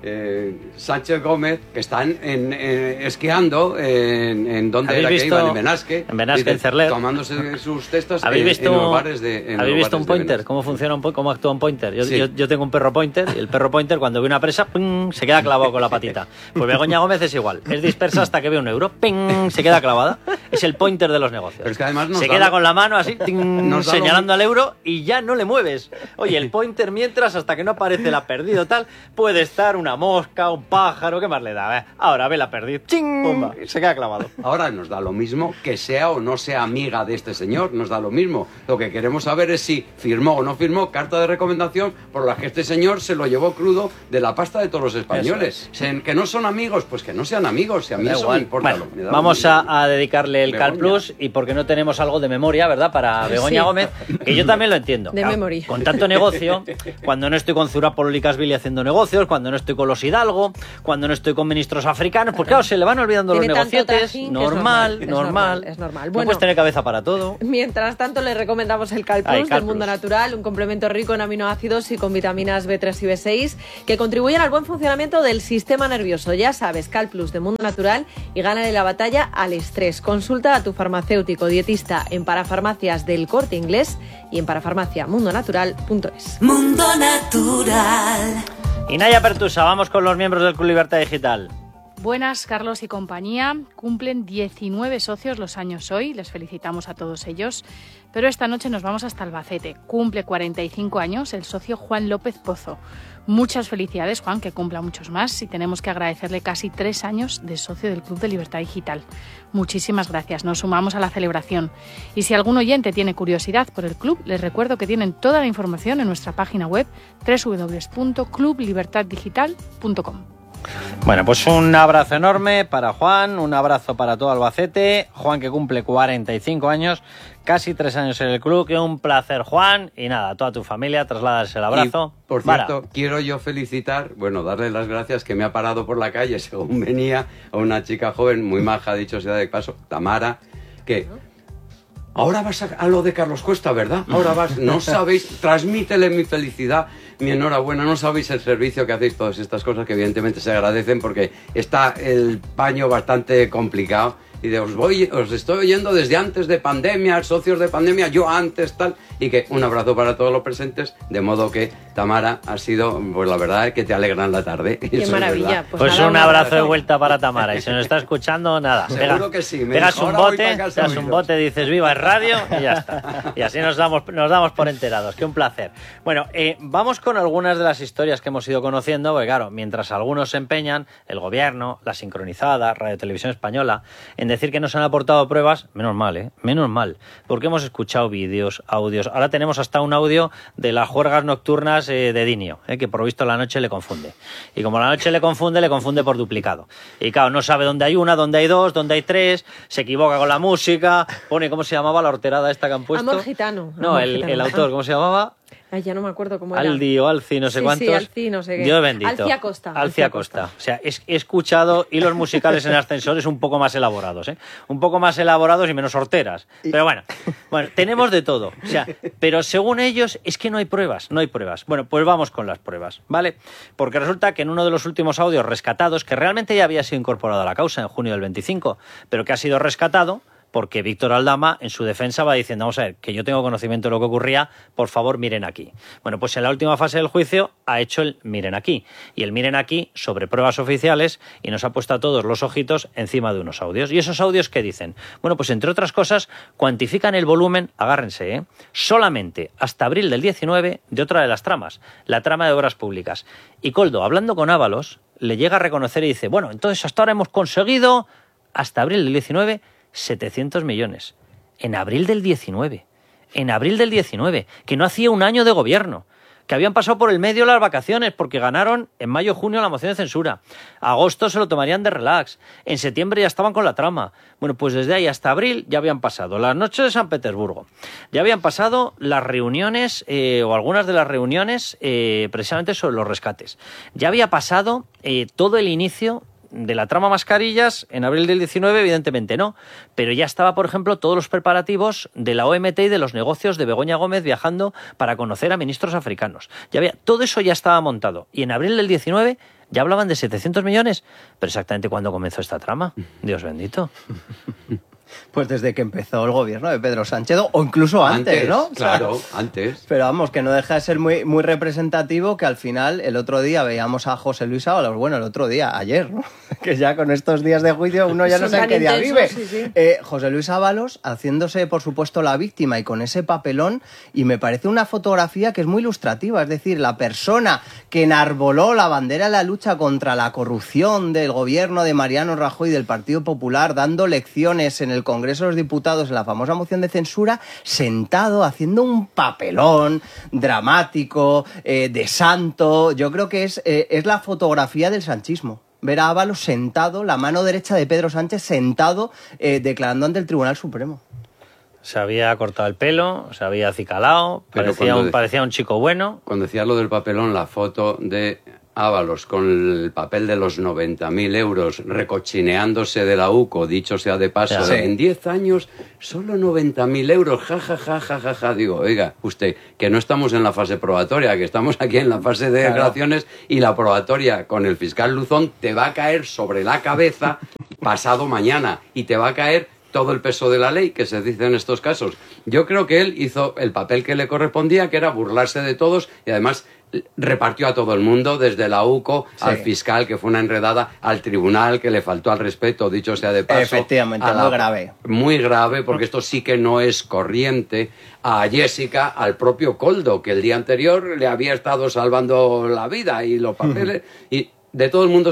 Sánchez Gómez, que están esquiando en donde era que iban, en Benasque. En Benasque, en Cerler. Tomándose sus testas ¿Habéis en los bares de ¿Habéis visto un pointer? ¿Cómo funciona cómo actúa un pointer? Yo tengo un perro pointer y el perro pointer cuando ve una presa, ¡ping!, se queda clavado con la patita. Pues Begoña Gómez es igual. Es dispersa hasta que ve un euro, ¡ping!, se queda clavada. Es el pointer de los negocios. Pero es que además se queda con la mano así, ¡ting!, señalando al euro y ya no le mueves. Oye, el pointer mientras, hasta que no aparece la perdido tal, puede estar una mosca, un pájaro, ¿qué más le da? Ahora ve la perdiz, ¡ching!, ¡pumba!, se queda clavado. Ahora nos da lo mismo que sea o no sea amiga de este señor, nos da lo mismo. Lo que queremos saber es si firmó o no firmó carta de recomendación por la que este señor se lo llevó crudo de la pasta de todos los españoles. Que no son amigos, pues que no sean amigos, si a mí eso me importa. Bueno, vamos a dedicarle el Cal Plus, y porque no tenemos algo de memoria, ¿verdad?, para Begoña Gómez, que yo también lo entiendo. De memoria. Con tanto negocio, cuando no estoy con Zurapol y Casvili haciendo negocios, cuando no estoy con los Hidalgo, cuando no estoy con ministros africanos, pues claro, se le van olvidando los negocietes. Normal. Es normal. No puedes tener cabeza para todo. Mientras tanto, le recomendamos el Cal Plus del Mundo Natural, un complemento rico en aminoácidos y con vitaminas B3 y B6 que contribuyen al buen funcionamiento del sistema nervioso. Ya sabes, Cal Plus de Mundo Natural, y gánale la batalla al estrés. Consulta a tu farmacéutico dietista en Parafarmacias del Corte Inglés y en parafarmaciamundonatural.es. Mundo Natural. Y Naya Pertusa, vamos con los miembros del Club Libertad Digital. Buenas, Carlos y compañía. Cumplen 19 socios los años hoy, les felicitamos a todos ellos. Pero esta noche nos vamos hasta Albacete. Cumple 45 años el socio Juan López Pozo. Muchas felicidades, Juan, que cumpla muchos más, y tenemos que agradecerle casi 3 años de socio del Club de Libertad Digital. Muchísimas gracias, nos sumamos a la celebración. Y si algún oyente tiene curiosidad por el club, les recuerdo que tienen toda la información en nuestra página web www.clublibertaddigital.com. Bueno, pues un abrazo enorme para Juan, un abrazo para todo Albacete. Juan, que cumple 45 años, casi 3 años en el club. Que un placer, Juan. Y nada, a toda tu familia, trasladas el abrazo. Y, por cierto, quiero yo felicitar, darle las gracias, que me ha parado por la calle según venía, a una chica joven, muy maja, dicho sea de paso, Tamara, que... Ahora vas a lo de Carlos Cuesta, ¿verdad? Ahora vas, no sabéis, transmítele mi felicidad, mi enhorabuena, no sabéis el servicio que hacéis, todas estas cosas que evidentemente se agradecen porque está el paño bastante complicado. Y os estoy oyendo desde antes de pandemia, socios de pandemia, yo antes, tal, y que un abrazo para todos los presentes, de modo que Tamara ha sido, pues la verdad es que te alegran la tarde. Qué maravilla. Pues un abrazo de vuelta para Tamara, y si nos está escuchando, nada. Seguro que sí. Pegas un bote, dices viva el radio y ya está. Y así nos damos por enterados. Qué un placer. Bueno, vamos con algunas de las historias que hemos ido conociendo, porque claro, mientras algunos se empeñan, el gobierno, la sincronizada, Radio Televisión Española, en decir que nos han aportado pruebas, menos mal, porque hemos escuchado vídeos, audios. Ahora tenemos hasta un audio de las juergas nocturnas de Dinio, que por lo visto la noche le confunde. Y como la noche le confunde por duplicado. Y claro, no sabe dónde hay una, dónde hay dos, dónde hay tres, se equivoca con la música, pone, ¿cómo se llamaba la horterada esta que han puesto? Amor Gitano. No, el autor, ¿cómo se llamaba? Ay, ya no me acuerdo cómo era. Aldi o Alci, no sé cuántos. Sí, Alci, no sé qué. Dios bendito. Alcia Costa. O sea, he escuchado hilos musicales en ascensores un poco más elaborados, un poco más elaborados y menos horteras. Pero bueno, tenemos de todo. O sea, pero según ellos es que no hay pruebas. Bueno, pues vamos con las pruebas, ¿vale? Porque resulta que en uno de los últimos audios rescatados, que realmente ya había sido incorporado a la causa en junio del 25, pero que ha sido rescatado, porque Víctor Aldama, en su defensa, va diciendo, vamos a ver, que yo tengo conocimiento de lo que ocurría, por favor, miren aquí. Bueno, pues en la última fase del juicio ha hecho el miren aquí. Y el miren aquí sobre pruebas oficiales, y nos ha puesto a todos los ojitos encima de unos audios. ¿Y esos audios qué dicen? Bueno, pues entre otras cosas, cuantifican el volumen, agárrense, solamente hasta abril del 19 de otra de las tramas, la trama de obras públicas. Y Koldo, hablando con Ábalos, le llega a reconocer y dice, bueno, entonces hasta ahora hemos conseguido, hasta abril del 19, 700 millones. En abril del 19, que no hacía un año de gobierno, que habían pasado por el medio las vacaciones porque ganaron en mayo-junio la moción de censura. Agosto se lo tomarían de relax. En septiembre ya estaban con la trama. Bueno, pues desde ahí hasta abril ya habían pasado las noches de San Petersburgo. Ya habían pasado las reuniones, o algunas de las reuniones, precisamente sobre los rescates. Ya había pasado todo el inicio de la trama mascarillas. En abril del 19 evidentemente no, pero ya estaba, por ejemplo, todos los preparativos de la OMT y de los negocios de Begoña Gómez viajando para conocer a ministros africanos. Todo eso ya estaba montado, y en abril del 19 Ya hablaban de 700 millones, pero exactamente cuándo comenzó esta trama. Dios bendito. Pues desde que empezó el gobierno de Pedro Sánchez, o incluso antes, ¿no? Claro, o sea, antes. Pero vamos, que no deja de ser muy, muy representativo que al final, el otro día veíamos a José Luis Ábalos, bueno, el otro día, ayer, ¿no? Que ya con estos días de juicio uno ya no sabe en qué día vive. Sí. José Luis Ábalos haciéndose, por supuesto, la víctima y con ese papelón, y me parece una fotografía que es muy ilustrativa, es decir, la persona que enarboló la bandera de la lucha contra la corrupción del gobierno de Mariano Rajoy y del Partido Popular, dando lecciones en el Congreso de los Diputados en la famosa moción de censura, sentado haciendo un papelón dramático, de santo. Yo creo que es la fotografía del sanchismo. Ver a Ábalos sentado, la mano derecha de Pedro Sánchez sentado, declarando ante el Tribunal Supremo. Se había cortado el pelo, se había acicalado, parecía un chico bueno. Cuando decía lo del papelón, la foto de Ábalos con el papel de los 90.000 euros recochineándose de la UCO, dicho sea de paso, Sí. en 10 años solo 90.000 euros, ja. Digo, oiga, usted, que no estamos en la fase probatoria, que estamos aquí en la fase de declaraciones, y la probatoria con el fiscal Luzón te va a caer sobre la cabeza pasado mañana y te va a caer todo el peso de la ley, que se dice en estos casos. Yo creo que él hizo el papel que le correspondía, que era burlarse de todos, y además repartió a todo el mundo, desde la UCO al fiscal, que fue una enredada, al tribunal, que le faltó al respeto, dicho sea de paso. Efectivamente, muy grave. Muy grave, porque esto sí que no es corriente. A Jessica, al propio Koldo, que el día anterior le había estado salvando la vida y los papeles, y de todo el mundo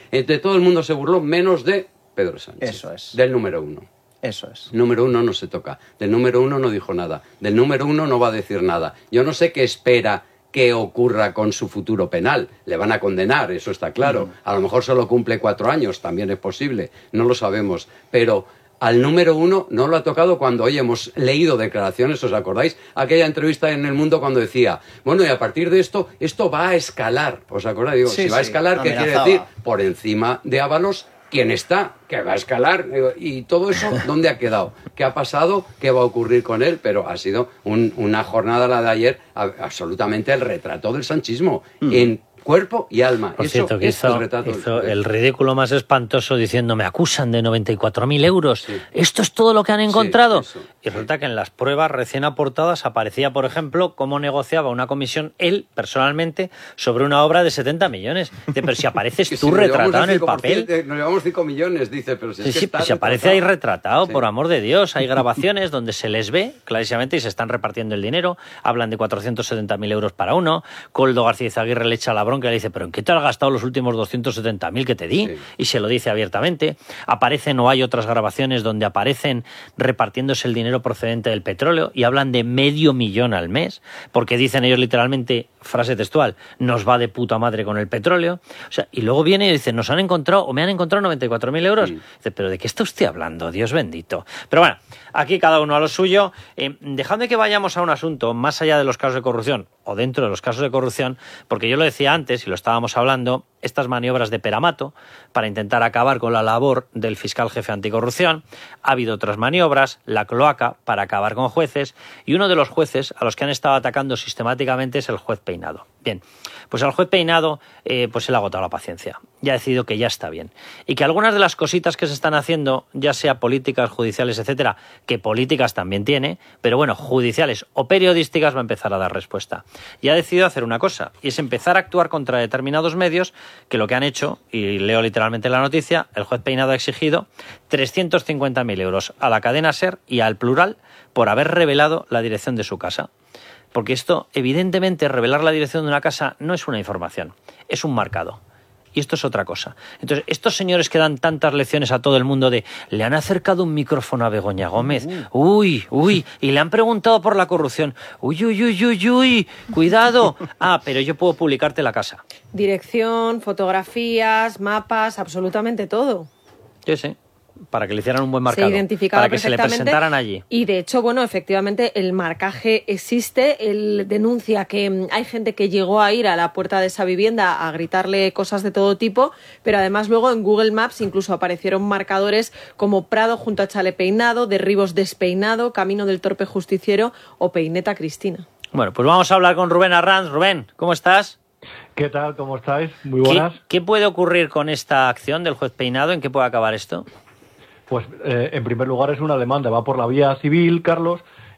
se burló, menos de Pedro Sánchez. Eso es. Del número uno. Eso es. Número uno no se toca. Del número uno no dijo nada. Del número uno no va a decir nada. Yo no sé qué espera que ocurra con su futuro penal. Le van a condenar, eso está claro. A lo mejor solo cumple 4 años, también es posible. No lo sabemos. Pero al número uno no lo ha tocado cuando hoy hemos leído declaraciones, ¿os acordáis? Aquella entrevista en El Mundo cuando decía, bueno, y a partir de esto va a escalar. ¿Os acordáis? Digo, Sí, si va a sí, escalar, ¿qué quiere amenazaba. decir? Por encima de Ábalos, ¿quién está? Que va a escalar. Y todo eso, ¿dónde ha quedado? ¿Qué ha pasado? ¿Qué va a ocurrir con él? Pero ha sido una jornada, la de ayer, absolutamente el retrato del sanchismo. En cuerpo y alma. Por Eso cierto, que es el retrato hizo el ridículo más espantoso diciendo, me acusan de 94.000 euros. ¿Esto es todo lo que han encontrado? Y resulta que en las pruebas recién aportadas aparecía, por ejemplo, cómo negociaba una comisión él, personalmente, sobre una obra de 70 millones. Dice, pero si apareces Que tú si nos llevamos retratado en el 5%, papel. Nos llevamos 5 millones, dice, pero si es que Sí, está pues si aparece retratado. ahí retratado, Sí. por amor de Dios. Hay grabaciones donde se les ve clarísimamente y se están repartiendo el dinero. Hablan de 470.000 euros para uno. Koldo García Izaguirre le echa la bronca y le dice, ¿pero en qué te has gastado los últimos 270.000 que te di? Sí. Y se lo dice abiertamente. Aparecen o hay otras grabaciones donde aparecen repartiéndose el dinero procedente del petróleo y hablan de 500.000 al mes, porque dicen ellos literalmente, frase textual, nos va de puta madre con el petróleo. O sea, y luego viene y dice, nos han encontrado o me han encontrado 94.000 euros. Dice, pero ¿de qué está usted hablando? Dios bendito. Pero bueno, aquí cada uno a lo suyo. Dejadme que vayamos a un asunto más allá de los casos de corrupción o dentro de los casos de corrupción, porque yo lo decía antes y lo estábamos hablando, estas maniobras de Peramato para intentar acabar con la labor del fiscal jefe anticorrupción. Ha habido otras maniobras, la cloaca para acabar con jueces, y uno de los jueces a los que han estado atacando sistemáticamente es el juez Peinado. Bien, pues al juez Peinado pues se le ha agotado la paciencia. Ya ha decidido que ya está bien. Y que algunas de las cositas que se están haciendo, ya sea políticas, judiciales, etcétera, que políticas también tiene, pero bueno, judiciales o periodísticas, va a empezar a dar respuesta. Y ha decidido hacer una cosa, y es empezar a actuar contra determinados medios que lo que han hecho, y leo literalmente la noticia, el juez Peinado ha exigido 350.000 euros a la cadena SER y al Plural por haber revelado la dirección de su casa. Porque esto, evidentemente, revelar la dirección de una casa no es una información, es un marcado. Y esto es otra cosa. Entonces, estos señores que dan tantas lecciones a todo el mundo de le han acercado un micrófono a Begoña Gómez, uy, y le han preguntado por la corrupción, uy, cuidado, pero yo puedo publicarte la casa. Dirección, fotografías, mapas, absolutamente todo. Yo sé, para que le hicieran un buen marcado, Se identificaba para que se le perfectamente. presentaran allí. Y de hecho, bueno, efectivamente el marcaje existe. Él denuncia que hay gente que llegó a ir a la puerta de esa vivienda a gritarle cosas de todo tipo, pero además luego en Google Maps incluso aparecieron marcadores como Prado junto a Chale Peinado, Derribos Despeinado, Camino del Torpe Justiciero o Peineta Cristina. Bueno, pues vamos a hablar con Rubén Arranz. Rubén, ¿cómo estás? ¿Qué tal? ¿Cómo estáis? Muy buenas. ¿Qué puede ocurrir con esta acción del juez Peinado? ¿En qué puede acabar esto? Pues, en primer lugar, es una demanda. Va por la vía civil, Carlos,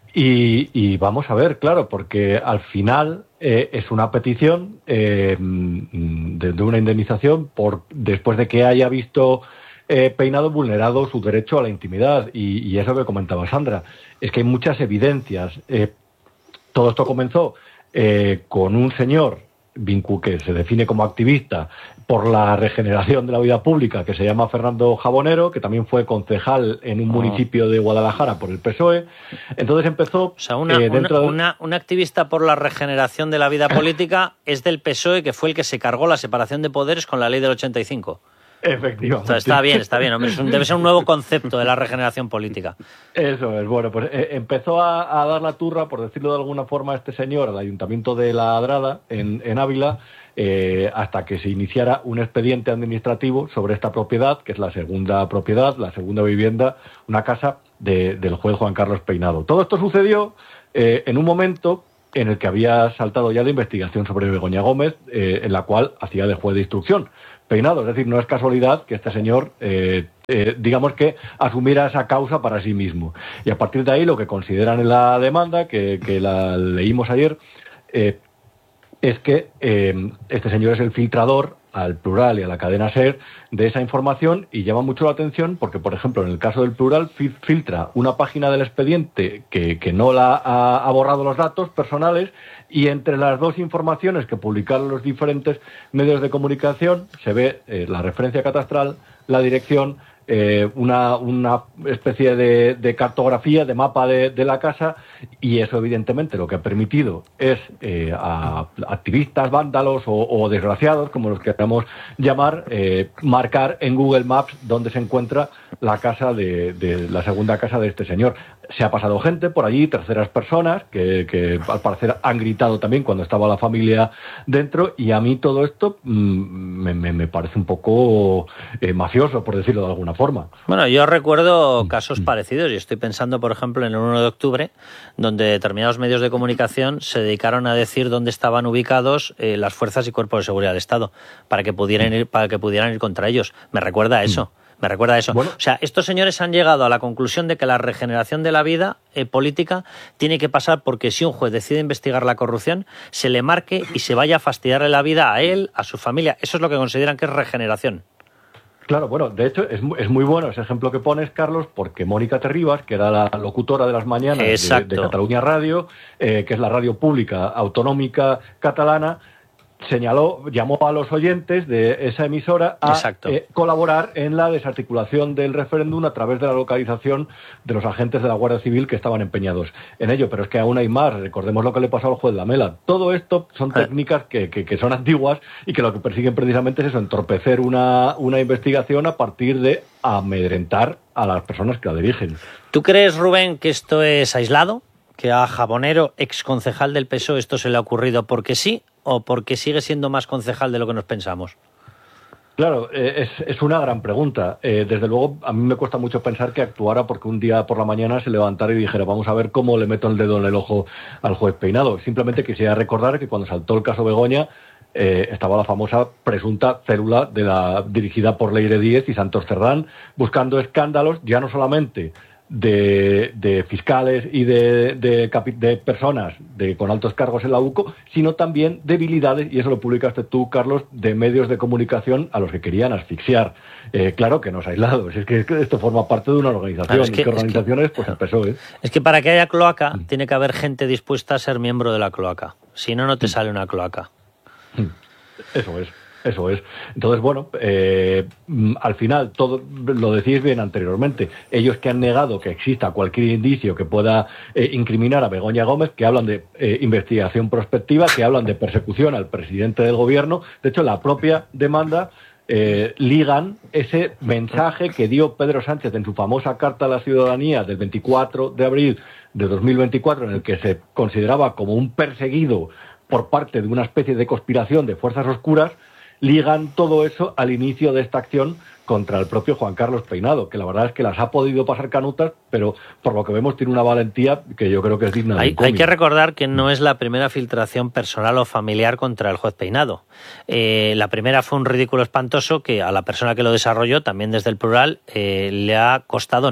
y vamos a ver, claro, porque al final es una petición de una indemnización después de que haya visto Peinado vulnerado su derecho a la intimidad. Y eso que comentaba Sandra, es que hay muchas evidencias. Todo esto comenzó con un señor que se define como activista por la regeneración de la vida pública, que se llama Fernando Jabonero, que también fue concejal en un municipio de Guadalajara por el PSOE. Entonces empezó... O sea, una activista por la regeneración de la vida política es del PSOE, que fue el que se cargó la separación de poderes con la ley del 85. Efectivamente. O sea, está bien, hombre. Debe ser un nuevo concepto de la regeneración política. Eso es. Bueno, pues empezó a dar la turra, por decirlo de alguna forma, este señor al Ayuntamiento de La Adrada, en Ávila, hasta que se iniciara un expediente administrativo sobre esta propiedad, que es la segunda propiedad, la segunda vivienda, una casa del juez Juan Carlos Peinado. Todo esto sucedió en un momento en el que había saltado ya de investigación sobre Begoña Gómez, en la cual hacía de juez de instrucción Peinado. Es decir, no es casualidad que este señor, digamos que asumiera esa causa para sí mismo. Y a partir de ahí, lo que consideran en la demanda, que la leímos ayer, es que este señor es el filtrador al Plural y a la cadena SER de esa información, y llama mucho la atención porque, por ejemplo, en el caso del Plural filtra una página del expediente que no ha borrado los datos personales, y entre las dos informaciones que publicaron los diferentes medios de comunicación se ve la referencia catastral, la dirección, una especie de cartografía, de mapa de la casa, y eso evidentemente lo que ha permitido es a activistas, vándalos o desgraciados, como los queramos llamar, marcar en Google Maps dónde se encuentra la casa de la segunda casa de este señor. Se ha pasado gente por allí, terceras personas, que al parecer han gritado también cuando estaba la familia dentro, y a mí todo esto me parece un poco mafioso, por decirlo de alguna forma. Bueno, yo recuerdo casos parecidos, y estoy pensando, por ejemplo, en el 1 de octubre, donde determinados medios de comunicación se dedicaron a decir dónde estaban ubicados las fuerzas y cuerpos de seguridad del Estado, para que pudieran ir contra ellos. Me recuerda a eso. Bueno, o sea, estos señores han llegado a la conclusión de que la regeneración de la vida política tiene que pasar porque si un juez decide investigar la corrupción, se le marque y se vaya a fastidiarle la vida a él, a su familia. Eso es lo que consideran que es regeneración. Claro, bueno, de hecho es muy bueno ese ejemplo que pones, Carlos, porque Mónica Terribas, que era la locutora de las mañanas de Cataluña Radio, que es la radio pública autonómica catalana, llamó a los oyentes de esa emisora a colaborar en la desarticulación del referéndum a través de la localización de los agentes de la Guardia Civil que estaban empeñados en ello. Pero es que aún hay más. Recordemos lo que le pasó al juez Lamela. Todo esto son técnicas que son antiguas y que lo que persiguen precisamente es eso, entorpecer una investigación a partir de amedrentar a las personas que la dirigen. ¿Tú crees, Rubén, que esto es aislado? ¿Que a Jabonero, exconcejal del PSOE, esto se le ha ocurrido porque sí o porque sigue siendo más concejal de lo que nos pensamos? Claro, es una gran pregunta. Desde luego, a mí me cuesta mucho pensar que actuara porque un día por la mañana se levantara y dijera vamos a ver cómo le meto el dedo en el ojo al juez Peinado. Simplemente quisiera recordar que cuando saltó el caso Begoña, estaba la famosa presunta célula dirigida por Leire Díez y Santos Cerdán, buscando escándalos ya no solamente de fiscales y de personas con altos cargos en la UCO, sino también debilidades, y eso lo publicaste tú, Carlos, de medios de comunicación a los que querían asfixiar. Claro que no es aislado, es que esto forma parte de una organización. ¿Qué organización es? Pues el PSOE. Es que para que haya cloaca tiene que haber gente dispuesta a ser miembro de la cloaca. Si no, no te sale una cloaca. Eso es. Entonces, bueno, al final, todo lo decís bien anteriormente, ellos que han negado que exista cualquier indicio que pueda incriminar a Begoña Gómez, que hablan de investigación prospectiva, que hablan de persecución al presidente del gobierno. De hecho, la propia demanda ligan ese mensaje que dio Pedro Sánchez en su famosa Carta a la Ciudadanía del 24 de abril de 2024, en el que se consideraba como un perseguido por parte de una especie de conspiración de fuerzas oscuras. Ligan todo eso al inicio de esta acción contra el propio Juan Carlos Peinado, que la verdad es que las ha podido pasar canutas, pero por lo que vemos tiene una valentía que yo creo que es digna de un cómic. Hay que recordar que no es la primera filtración personal o familiar contra el juez Peinado. La primera fue un ridículo espantoso que a la persona que lo desarrolló, también desde el plural, le ha costado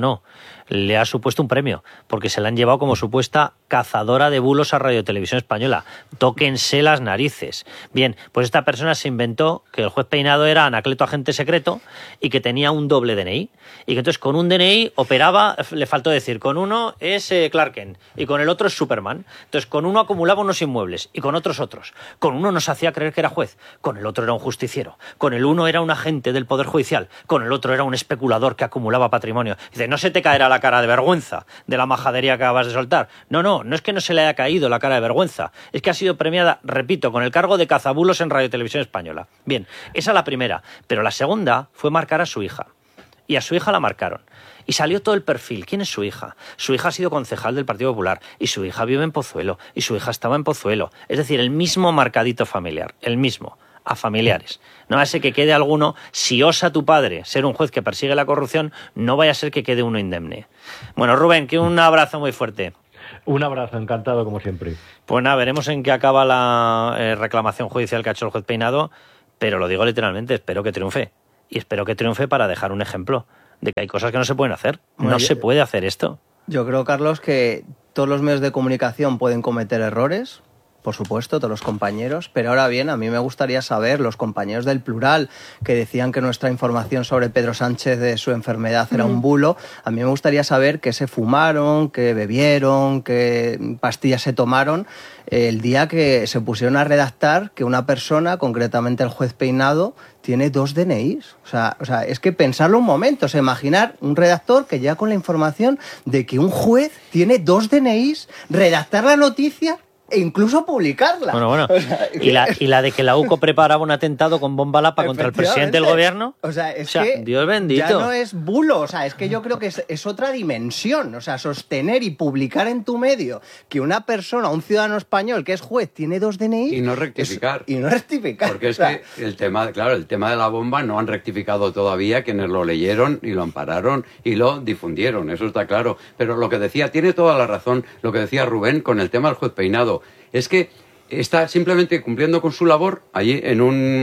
le ha supuesto un premio, porque se la han llevado como supuesta cazadora de bulos a Radio Televisión Española. Tóquense las narices. Bien, pues esta persona se inventó que el juez Peinado era Anacleto agente secreto y que tenía un doble DNI. Y que entonces con un DNI operaba, le faltó decir, con uno es Clark Kent y con el otro es Superman. Entonces con uno acumulaba unos inmuebles y con otros. Con uno nos hacía creer que era juez, con el otro era un justiciero, con el uno era un agente del Poder Judicial, con el otro era un especulador que acumulaba patrimonio. Dice, no se te caerá la cara de vergüenza de la majadería que acabas de soltar. No es que no se le haya caído la cara de vergüenza, es que ha sido premiada, repito, con el cargo de cazabulos en Radio Televisión Española. Bien, esa es la primera, pero la segunda fue marcar a su hija. Y a su hija la marcaron. Y salió todo el perfil. ¿Quién es su hija? Su hija ha sido concejal del Partido Popular. Y su hija vive en Pozuelo. Y su hija estaba en Pozuelo. Es decir, el mismo marcadito familiar. El mismo. A familiares. No vaya a ser que quede alguno. Si osa tu padre ser un juez que persigue la corrupción, no vaya a ser que quede uno indemne. Bueno, Rubén, que un abrazo muy fuerte. Un abrazo, encantado como siempre. Pues nada, veremos en qué acaba la reclamación judicial que ha hecho el juez Peinado. Pero lo digo literalmente, espero que triunfe. Y espero que triunfe para dejar un ejemplo de que hay cosas que no se pueden hacer. No se puede hacer esto. Yo creo, Carlos, que todos los medios de comunicación pueden cometer errores, por supuesto, todos los compañeros, pero ahora bien, a mí me gustaría saber, los compañeros del Plural, que decían que nuestra información sobre Pedro Sánchez de su enfermedad era un bulo, a mí me gustaría saber qué se fumaron, qué bebieron, qué pastillas se tomaron el día que se pusieron a redactar que una persona, concretamente el juez Peinado, tiene 2 DNIs. O sea, es que pensarlo un momento, o sea, imaginar un redactor que llega con la información de que un juez tiene 2 DNIs, redactar la noticia e incluso publicarla. Bueno. O sea, ¿Y la de que la UCO preparaba un atentado con bomba lapa contra el presidente del gobierno? O sea, que Dios bendito. Ya no es bulo, o sea, es que yo creo que es otra dimensión. O sea, sostener y publicar en tu medio que una persona, un ciudadano español que es juez, tiene 2 DNI... Y no rectificar. Porque es que el tema de la bomba no han rectificado todavía quienes lo leyeron y lo ampararon y lo difundieron, eso está claro. Pero lo que decía, tiene toda la razón, lo que decía Rubén con el tema del juez Peinado. Es que está simplemente cumpliendo con su labor allí en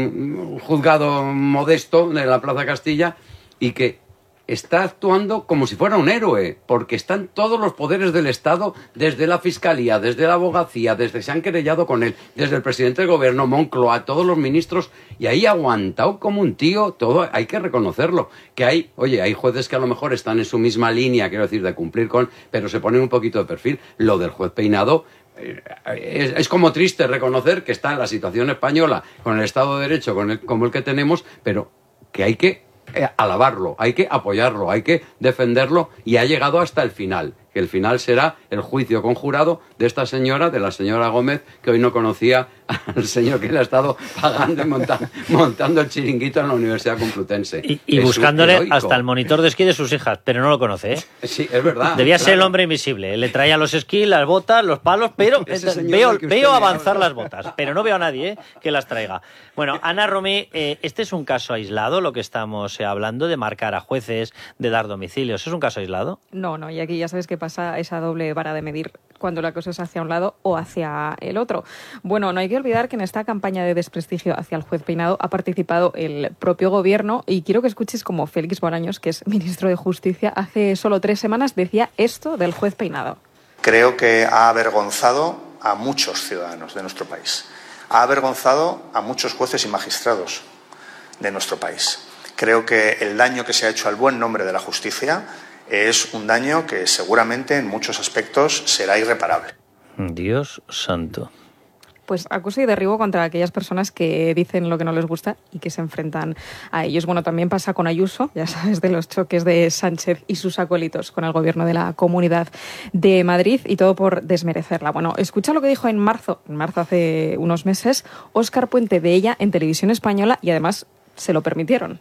un juzgado modesto de la Plaza Castilla y que está actuando como si fuera un héroe, porque están todos los poderes del Estado, desde la Fiscalía, desde la Abogacía, desde que se han querellado con él, desde el presidente del Gobierno, Moncloa, todos los ministros, y ahí ha aguantado como un tío, todo hay que reconocerlo, que hay jueces que a lo mejor están en su misma línea, quiero decir, de cumplir con, pero se ponen un poquito de perfil. Lo del juez Peinado es como triste reconocer que está en la situación española, con el Estado de Derecho como el que tenemos, pero que hay que alabarlo, hay que apoyarlo, hay que defenderlo, y ha llegado hasta el final, que el final será el juicio conjurado de esta señora, de la señora Gómez, que hoy no conocía al señor que le ha estado pagando y montando el chiringuito en la Universidad Complutense. Y buscándole hasta el monitor de esquí de sus hijas, pero no lo conoce, ¿eh? Sí, es verdad. Debía ser el hombre invisible. Le traía los esquís, las botas, los palos, pero veo avanzar las botas, pero no veo a nadie que las traiga. Bueno, Ana Romí, este es un caso aislado, lo que estamos hablando de marcar a jueces, de dar domicilios. ¿Es un caso aislado? No, y aquí ya sabes que pasa esa doble vara de medir cuando la cosa es hacia un lado o hacia el otro. Bueno, no hay que olvidar que en esta campaña de desprestigio hacia el juez Peinado ha participado el propio gobierno, y quiero que escuches como Félix Bolaños, que es ministro de Justicia, hace solo 3 semanas decía esto del juez Peinado. Creo que ha avergonzado a muchos ciudadanos de nuestro país. Ha avergonzado a muchos jueces y magistrados de nuestro país. Creo que el daño que se ha hecho al buen nombre de la justicia es un daño que seguramente en muchos aspectos será irreparable. Dios santo. Pues acusa y derribo contra aquellas personas que dicen lo que no les gusta y que se enfrentan a ellos. Bueno, también pasa con Ayuso, ya sabes, de los choques de Sánchez y sus acólitos con el gobierno de la Comunidad de Madrid, y todo por desmerecerla. Bueno, escucha lo que dijo en marzo hace unos meses, Óscar Puente de ella en Televisión Española, y además se lo permitieron.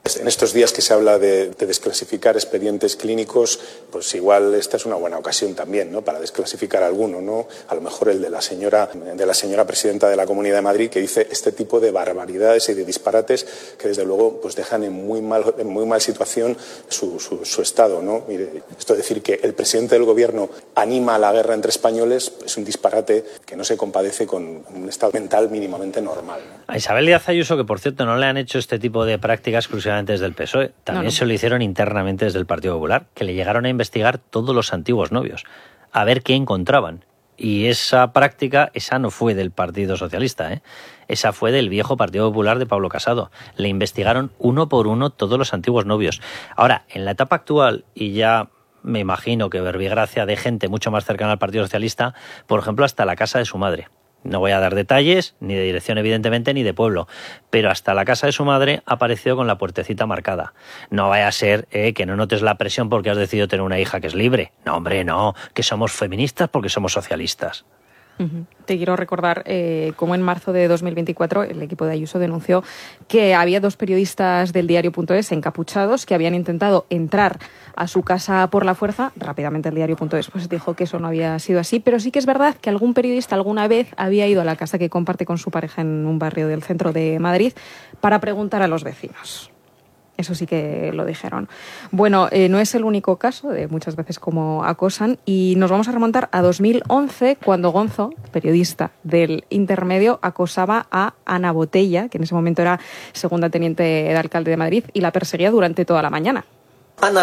En estos días que se habla de desclasificar expedientes clínicos, pues igual esta es una buena ocasión también, ¿no?, para desclasificar alguno, ¿no? A lo mejor el de la señora presidenta de la Comunidad de Madrid, que dice este tipo de barbaridades y de disparates que desde luego pues dejan en muy mal situación su estado, ¿no? Mire, esto de decir que el presidente del gobierno anima a la guerra entre españoles es un disparate que no se compadece con un estado mental mínimamente normal, ¿no? A Isabel Díaz Ayuso, que por cierto no le han hecho este tipo de prácticas exclusivamente desde el PSOE, también se lo hicieron internamente desde el Partido Popular, que le llegaron a investigar todos los antiguos novios, a ver qué encontraban. Y esa práctica, esa no fue del Partido Socialista, esa fue del viejo Partido Popular de Pablo Casado. Le investigaron uno por uno todos los antiguos novios. Ahora, en la etapa actual, y ya me imagino que verbigracia de gente mucho más cercana al Partido Socialista, por ejemplo, hasta la casa de su madre. No voy a dar detalles, ni de dirección evidentemente, ni de pueblo, pero hasta la casa de su madre ha aparecido con la puertecita marcada. No vaya a ser que no notes la presión porque has decidido tener una hija que es libre. No, hombre, no, que somos feministas porque somos socialistas. Te quiero recordar cómo en marzo de 2024 el equipo de Ayuso denunció que había 2 periodistas del diario.es encapuchados que habían intentado entrar a su casa por la fuerza. Rápidamente el diario.es pues dijo que eso no había sido así, pero sí que es verdad que algún periodista alguna vez había ido a la casa que comparte con su pareja en un barrio del centro de Madrid para preguntar a los vecinos. Eso sí que lo dijeron. Bueno, no es el único caso de muchas veces como acosan, y nos vamos a remontar a 2011 cuando Gonzo, periodista del Intermedio, acosaba a Ana Botella, que en ese momento era segunda teniente de alcalde de Madrid, y la perseguía durante toda la mañana.